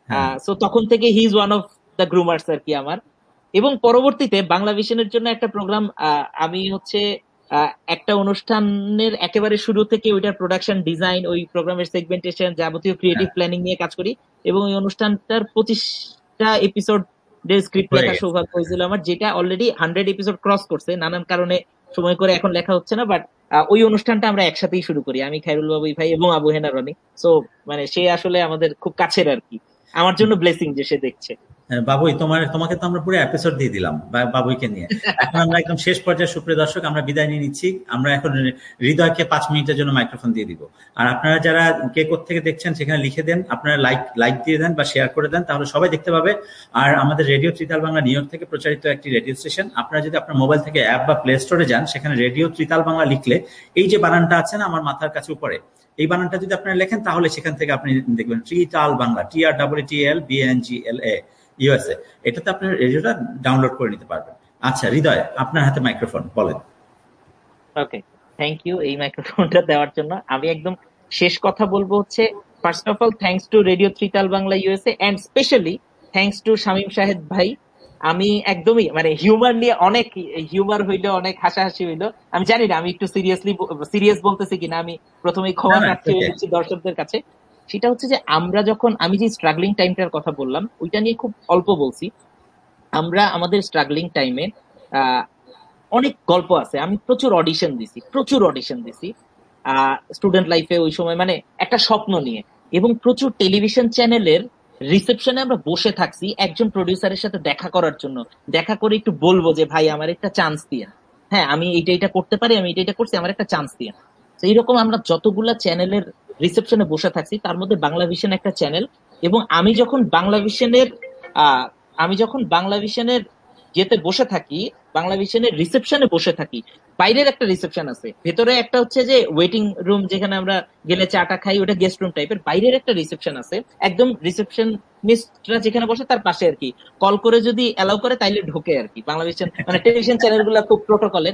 সো তখন থেকে he is one of the গ্রুমার্স আর কি আমার। এবং পরবর্তীতে বাংলা ভিশনের জন্য একটা প্রোগ্রাম, আমি হচ্ছে একটা অনুষ্ঠানের একেবারে শুরু থেকে ওইটার প্রোডাকশন ডিজাইন, ওই প্রোগ্রামের সেগমেন্টেশন, যাবতীয় ক্রিয়েটিভ প্ল্যানিং নিয়ে কাজ করি। এবং ওই অনুষ্ঠানটার পঁচিশটা এপিসোড স্ক্রিপ্ট লেখা সৌভাগ্য হয়েছিল আমার, যেটা অলরেডি হান্ড্রেড এপিসোড ক্রস করছে, নানান কারণে সময় করে এখন লেখা হচ্ছে না। বাট ওই অনুষ্ঠানটা আমরা একসাথেই শুরু করি, আমি, খায়রুল বাবুই ভাই এবং আবু হেনা রনি। সো মানে সে আসলে আমাদের খুব কাছের আর কি, আমার জন্য ব্লেসিং যে সে দেখছে। বাবুই, তোমার তোমাকে তো আমরা পুরো এপিসোড দিয়ে দিলাম বাবুইকে নিয়ে। এখন আমরা একদম শেষ পর্যায়ে, সুপ্রিয় দর্শক, আমরা বিদায় নিয়ে নিচ্ছি। আমরা এখন হৃদয়কে পাঁচ মিনিটের জন্য মাইক্রোফোন দিয়ে দিব। আর আপনারা যারা কে কোত্থেকে দেখছেন সেখানে লিখে দেন, আপনারা লাইক লাইক দিয়ে দেন বা শেয়ার করে দেন, তাহলে সবাই দেখতে পাবে। আর আমাদের radio tritaal Bangla new York থেকে প্রচারিত একটি রেডিও স্টেশন। আপনারা যদি আপনার মোবাইল থেকে অ্যাপ বা প্লে স্টোরে যান, সেখানে রেডিও ত্রিতাল বাংলা লিখলে এই যে বানানটা আছে না আমার মাথার কাছে উপরে, এই বানানটা যদি আপনারা লেখেন, তাহলে সেখান থেকে আপনি দেখবেন ত্রিতাল বাংলা, টি আর double T L B N G এল এ ইউএসএ, এটাতে আপনার রেডিওটা ডাউনলোড করে নিতে পারবেন। আচ্ছা হৃদয়, আপনার হাতে মাইক্রোফোন, বলেন। ওকে, থ্যাংক ইউ এই মাইক্রোফোনটা দেওয়ার জন্য। আমি একদম শেষ কথা বলবো হচ্ছে, first of all thanks to radio tritaal Bangla USA, and specially thanks to Shamim Shahed ভাই। আমি একদমই মানে হিউমার নিয়ে অনেক হিউমার হইলো, অনেক হাসাহাসি হইলো। আমি জানি না আমি একটু সিরিয়াসলি সিরিয়াস বলতেছি কিনা, আমি প্রথমেই ক্ষমা প্রার্থী হয়ে দিচ্ছি দর্শকদের কাছে। সেটা হচ্ছে যে আমরা যখন, আমি যে স্ট্রাগলিং টাইমটার কথা বললাম, ওইটা নিয়ে খুব অল্প বলছি। আমরা আমাদের স্ট্রাগলিং টাইমে আহ অনেক গল্প আছে, আমি প্রচুর অডিশন দিছি, প্রচুর অডিশন দিছি স্টুডেন্ট লাইফে ওই সময়, মানে একটা স্বপ্ন নিয়ে। এবং প্রচুর টেলিভিশন চ্যানেলের রিসেপশনে আমরা বসে থাকছি একজন প্রডিউসারের সাথে দেখা করার জন্য, দেখা করে একটু বলবো যে ভাই আমার একটা চান্স দিয়ে, হ্যাঁ আমি এইটা এটা করতে পারি, আমি এটা এটা করছি, আমার একটা চান্স দিয়ে। তো এইরকম আমরা যতগুলা চ্যানেলের রিসেপশনে বসে থাকছি, তার মধ্যে বাংলা ভিশন একটা চ্যানেল। এবং আমি যখন বাংলা ভিশনের আহ আমি যখন বাংলা ভিশনের যেতে বসে থাকি, বাংলা ভিশনের রিসেপশনে বসে থাকি, বাইরের একটা রিসেপশন আছে, ভেতরে একটা হচ্ছে যে ওয়েটিং রুম, যেখানে আমরা গেলে চাটা খাই, ওটা গেস্ট রুম টাইপের, বাইরের একটা রিসেপশন আছে, একদম রিসেপশনিস্টরা যেখানে বসে তার পাশে আর কি, কল করে যদি অ্যালাউ করে তাইলে ঢোকে আর কি। বাংলা ভিশন মানে টেলিভিশন চ্যানেল গুলা খুব প্রোটোকলের।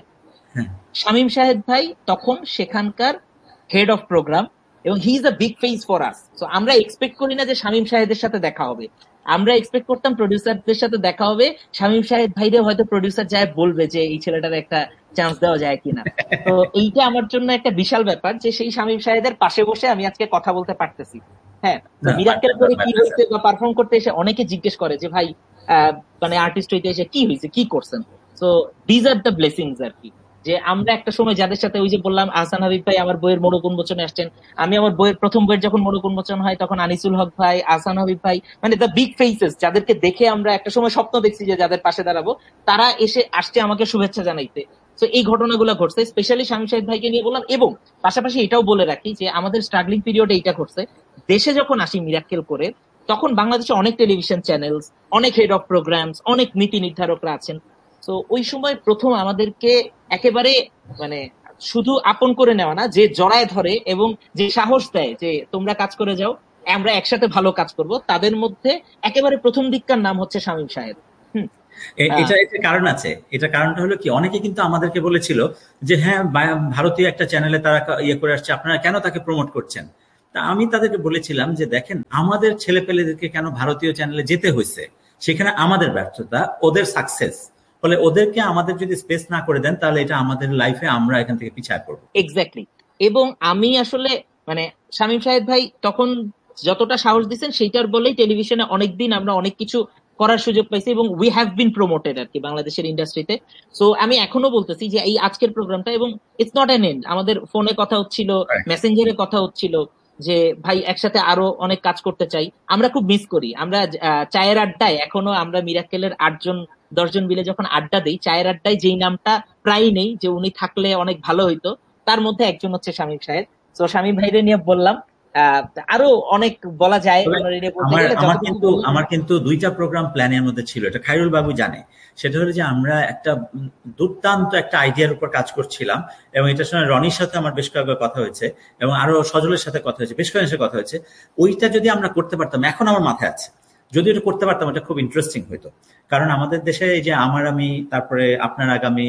শামীম শাহেদ ভাই তখন সেখানকার হেড অফ প্রোগ্রাম, এবং he is a big face for us. So আমরা এক্সপেক্ট করি না যে শামীম শাহেদের সাথে দেখা হবে, আমরা এক্সপেক্ট করতাম প্রডিউসারদের সাথে দেখা হবে, শামীম শাহেদ ভাইরে হয়তো প্রডিউসার যায় বলবে যে এই ছেলেটার একটা চান্স দেওয়া যায় কিনা। তো এইটা আমার জন্য একটা বিশাল ব্যাপার যে সেই শামীম শাহেদের পাশে বসে আমি আজকে কথা বলতে পারতেছি। হ্যাঁ, মিরাক্কেল করে কি হয়েছে বা পারফর্ম করতে এসে অনেকে জিজ্ঞেস করে যে ভাই মানে আর্টিস্ট হইতে এসে কি হয়েছে, কি করছেন। So these are the blessings আর কি, যে আমরা একটা সময় যাদের সাথে, ওই যে বললাম আহসান হাবিব ভাই আমার বইয়ের মোড়ক উন্মোচনে আসছেন, আমি আমার বইয়ের প্রথম বইয়ের যখন মোড়ক উন্মোচন হয় তখন আনিসুল হক ভাই, আহসান হাবিব ভাই, মানে দ্য বিগ ফেসেস, যাদেরকে দেখে আমরা একটা সময় স্বপ্ন দেখছি যে যাদের পাশে দাঁড়াবো, তারা এসে আসছে আমাকে শুভেচ্ছা জানাইতে। তো এই ঘটনাগুলো ঘটছে, স্পেশালি শামীম শাহেদ ভাইকে নিয়ে বললাম। এবং পাশাপাশি এটাও বলে রাখি যে আমাদের স্ট্রাগলিং পিরিয়ডে এইটা ঘটছে, দেশে যখন আসি মিরাক্কেল করে, তখন বাংলাদেশে অনেক টেলিভিশন চ্যানেলস, অনেক হেড অফ প্রোগ্রামস, অনেক নীতি নির্ধারকরা আছেন। তো ওই সময় প্রথম আমাদেরকে একেবারে মানে শুধু আপন করে নেওয়া না, যে জড়ায় ধরে এবং যে সাহস দেয় যে তোমরা কাজ করে যাও, আমরা একসাথে ভালো কাজ করব, তাদের মধ্যে একেবারে প্রথম দিককার নাম হচ্ছে শামীম সাহেব। হুম। এটা এটা কারণ আছে। এটা কারণটা হলো কি, অনেকে কিন্তু আমাদেরকে বলেছিল যে হ্যাঁ ভারতীয় একটা চ্যানেলে তারা ইয়ে করে আসছে, আপনারা কেন তাকে প্রমোট করছেন? তা আমি তাদেরকে বলেছিলাম যে দেখেন, আমাদের ছেলে পেলেদেরকে কেন ভারতীয় চ্যানেলে যেতে হয়েছে, সেখানে আমাদের ব্যর্থতা, ওদের সাকসেস। ফলে ওদেরকে আমাদের যদি স্পেস না করে দেন, তাহলে এটা আমাদের লাইফে আমরা এখান থেকে পিছায় পড়বো। এক্স্যাক্টলি। এবং আমি আসলে মানে শামীম সাহেব ভাই তখন যতটা সাহস দিচ্ছেন সেইটার বলেই টেলিভিশনে অনেকদিন আমরা অনেক কিছু করার সুযোগ পাইছি এবং উই হ্যাভ বিন প্রমোটেড আর কি বাংলাদেশের ইন্ডাস্ট্রিতে। সো আমি এখনো বলতেছি যে এই আজকের প্রোগ্রামটা, এবং ইটস নট অ্যান এন্ড, আমাদের ফোনে কথা হচ্ছিল, মেসেঞ্জারে কথা হচ্ছিল যে ভাই একসাথে আরো অনেক কাজ করতে চাই। আমরা খুব মিস করি, আমরা চায়ের আড্ডায় এখনো আমরা মিরাক্কেলের আটজন দশজন মিলে যখন আড্ডা দিই, চায়ের আড্ডায় যেই নামটা প্রায় নেই যে উনি থাকলে অনেক ভালো হইতো, তার মধ্যে একজন হচ্ছে শামীম সাহেব। তো শামীম ভাইরে নিয়ে বললাম, আহ আরো অনেক বলা যায়। আমার কিন্তু আমার কিন্তু দুইটা প্রোগ্রাম প্ল্যানের মধ্যে ছিল, এটা খায়রুল বাবু জানে। সেটা হলো যে আমরা একটা দুর্দান্ত একটা আইডিয়ার উপর কাজ করছিলাম, এবং এটার সময় রনির সাথে আমার বেশ কয়েকবার কথা হয়েছে, এবং আরো সজলের সাথে কথা হয়েছে, বেশ কয়েকজনের সাথে কথা হয়েছে। ওইটা যদি আমরা করতে পারতাম, এখন আমার মাথায় আছে, যদি এটা করতে পারতাম এটা খুব ইন্টারেস্টিং হইতো। কারণ আমাদের দেশে এই যে আমার আমি, তারপরে আপনার আগামী,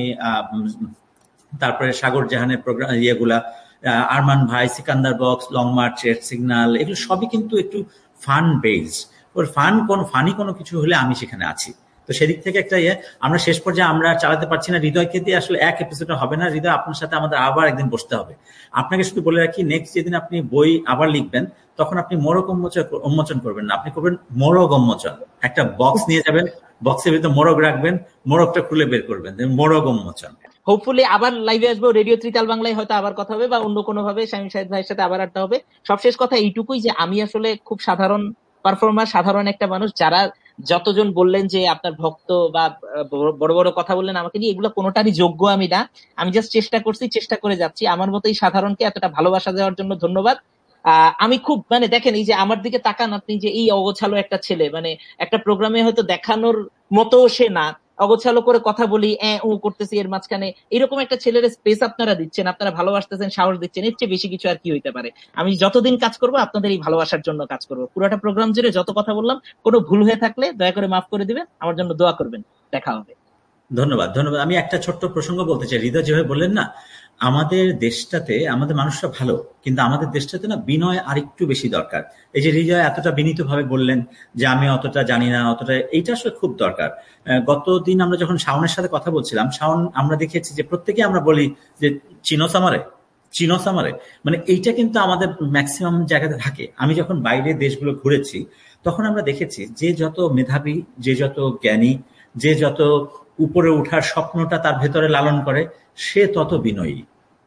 তারপরে সাগর জাহানের প্রোগ্রাম ইয়েগুলা, আরমান ভাই, Sikandar box, long March, red signal, এগুলো সবই কিন্তু একটু ফান বেসড। ওর ফান কোন ফানি কোনো কিছু হলে আমি সেখানে আছি। তো সেদিক থেকে একটা ইয়ে আমরা শেষ পর্যায়ে আমরা চালাতে পারছি না। হৃদয়কে দিয়ে আসলে এক এপিসোড হবে না। হৃদয়, আপনার সাথে আমাদের আবার একদিন বসতে হবে। আপনাকে শুধু বলে রাখি, নেক্সট যেদিন আপনি বই আবার লিখবেন, তখন আপনি মোরগ উন্মোচন উন্মোচন করবেন না, আপনি করবেন মোরগ উন্মোচন। একটা বক্স নিয়ে যাবেন, বক্সের ভিতরে মোরগ রাখবেন, মোরগটা খুলে বের করবেন, মোরগ উন্মোচন। হোপফুলি আবার লাইভে আসবো, রেডিও ত্রিতাল বাংলায় হয়তো আবার কথা হবে, বা অন্য কোনো ভাবে শামীম সাহেব ভাইয়ের সাথে আবার আড্ডা হবে। সবশেষ কথা এইটুকুই যে আমি আসলে খুব সাধারণ পারফর্মার, সাধারণ একটা মানুষ। যারা যতজন বললেন যে আপনার ভক্ত বা বড় বড় কথা বললেন আমাকে নিয়ে, এগুলো কোনোটারই যোগ্য আমি না। আমি জাস্ট চেষ্টা করছি, চেষ্টা করে যাচ্ছি। আমার মতো এই সাধারণকে এতটা ভালোবাসা দেওয়ার জন্য ধন্যবাদ। আহ আমি খুব মানে দেখেন, এই যে আমার দিকে তাকান আপনি, যে এই অগোছালো একটা ছেলে, মানে একটা প্রোগ্রামে হয়তো দেখানোর মতো সে না, অগোছালো করে কথা বলি, এ ও করতেছি এর মাঝখানে, এরকম একটা ছেলের স্পেস আপনারা দিচ্ছেন, আপনারা ভালোবাসতেছেন, সাহস দিচ্ছেন, এর চেয়ে বেশি কিছু আর কি হইতে পারে। আমি যতদিন কাজ করবো আপনাদের এই ভালোবাসার জন্য কাজ করবো। পুরোটা প্রোগ্রাম জুড়ে যত কথা বললাম, কোনো ভুল হয়ে থাকলে দয়া করে মাফ করে দিবেন, আমার জন্য দোয়া করবেন। দেখা হবে। ধন্যবাদ, ধন্যবাদ। আমি একটা ছোট্ট প্রসঙ্গ বলতে চাই। হৃদয় যেভাবে বললেন না, আমাদের দেশটাতে আমাদের মানুষরা ভালো, কিন্তু আমাদের দেশটাতে না বিনয় আরেকটু বেশি দরকার। এই যে হৃদয় এতটা বিনীত ভাবে বললেন যে আমি অতটা জানি না, অতটা, এইটা আসলে খুব দরকার। গতদিন আমরা যখন শাওনের সাথে কথা বলছিলাম, শাওন, আমরা দেখেছি যে প্রত্যেকে আমরা বলি যে চিনোস আমারে, চিনোস আমারে, মানে এইটা কিন্তু আমাদের ম্যাক্সিমাম জায়গাতে থাকে। আমি যখন বাইরে দেশগুলো ঘুরেছি, তখন আমরা দেখেছি যে যত মেধাবী, যে যত জ্ঞানী, যে যত উপরে উঠার স্বপ্নটা তার ভেতরে লালন করে, সে তত বিনয়ী।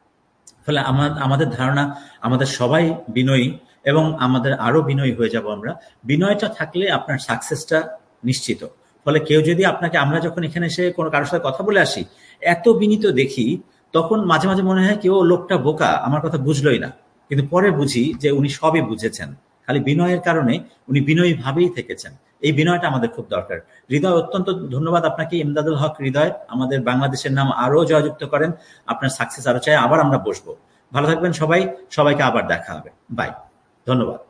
ফলে আমাদের ধারণা আমাদের সবাই বিনয়ী, এবং আমাদের আরো বিনয়ী হয়ে যাব আমরা। বিনয়টা থাকলে আপনার সাকসেসটা নিশ্চিত। ফলে কেউ যদি আপনাকে, আমরা যখন এখানে এসে কোনো কারোর সাথে কথা বলে আসি, এত বিনীত দেখি, তখন মাঝে মাঝে মনে হয় কেউ লোকটা বোকা, আমার কথা বুঝলোই না। কিন্তু পরে বুঝি যে উনি সবই বুঝেছেন, খালি বিনয়ের কারণে উনি বিনয়ী ভাবেই থেকেছেন। এই বিনয়টা আমাদের খুব দরকার। হৃদয়, অত্যন্ত ধন্যবাদ আপনাকে। ইমদাদুল হক হৃদয়, আমাদের বাংলাদেশের নাম আরো জয়যুক্ত করেন। আপনার সাকসেস আরো চাই। আবার আমরা বসবো। ভালো থাকবেন সবাই, সবাইকে আবার দেখা হবে। বাই, ধন্যবাদ।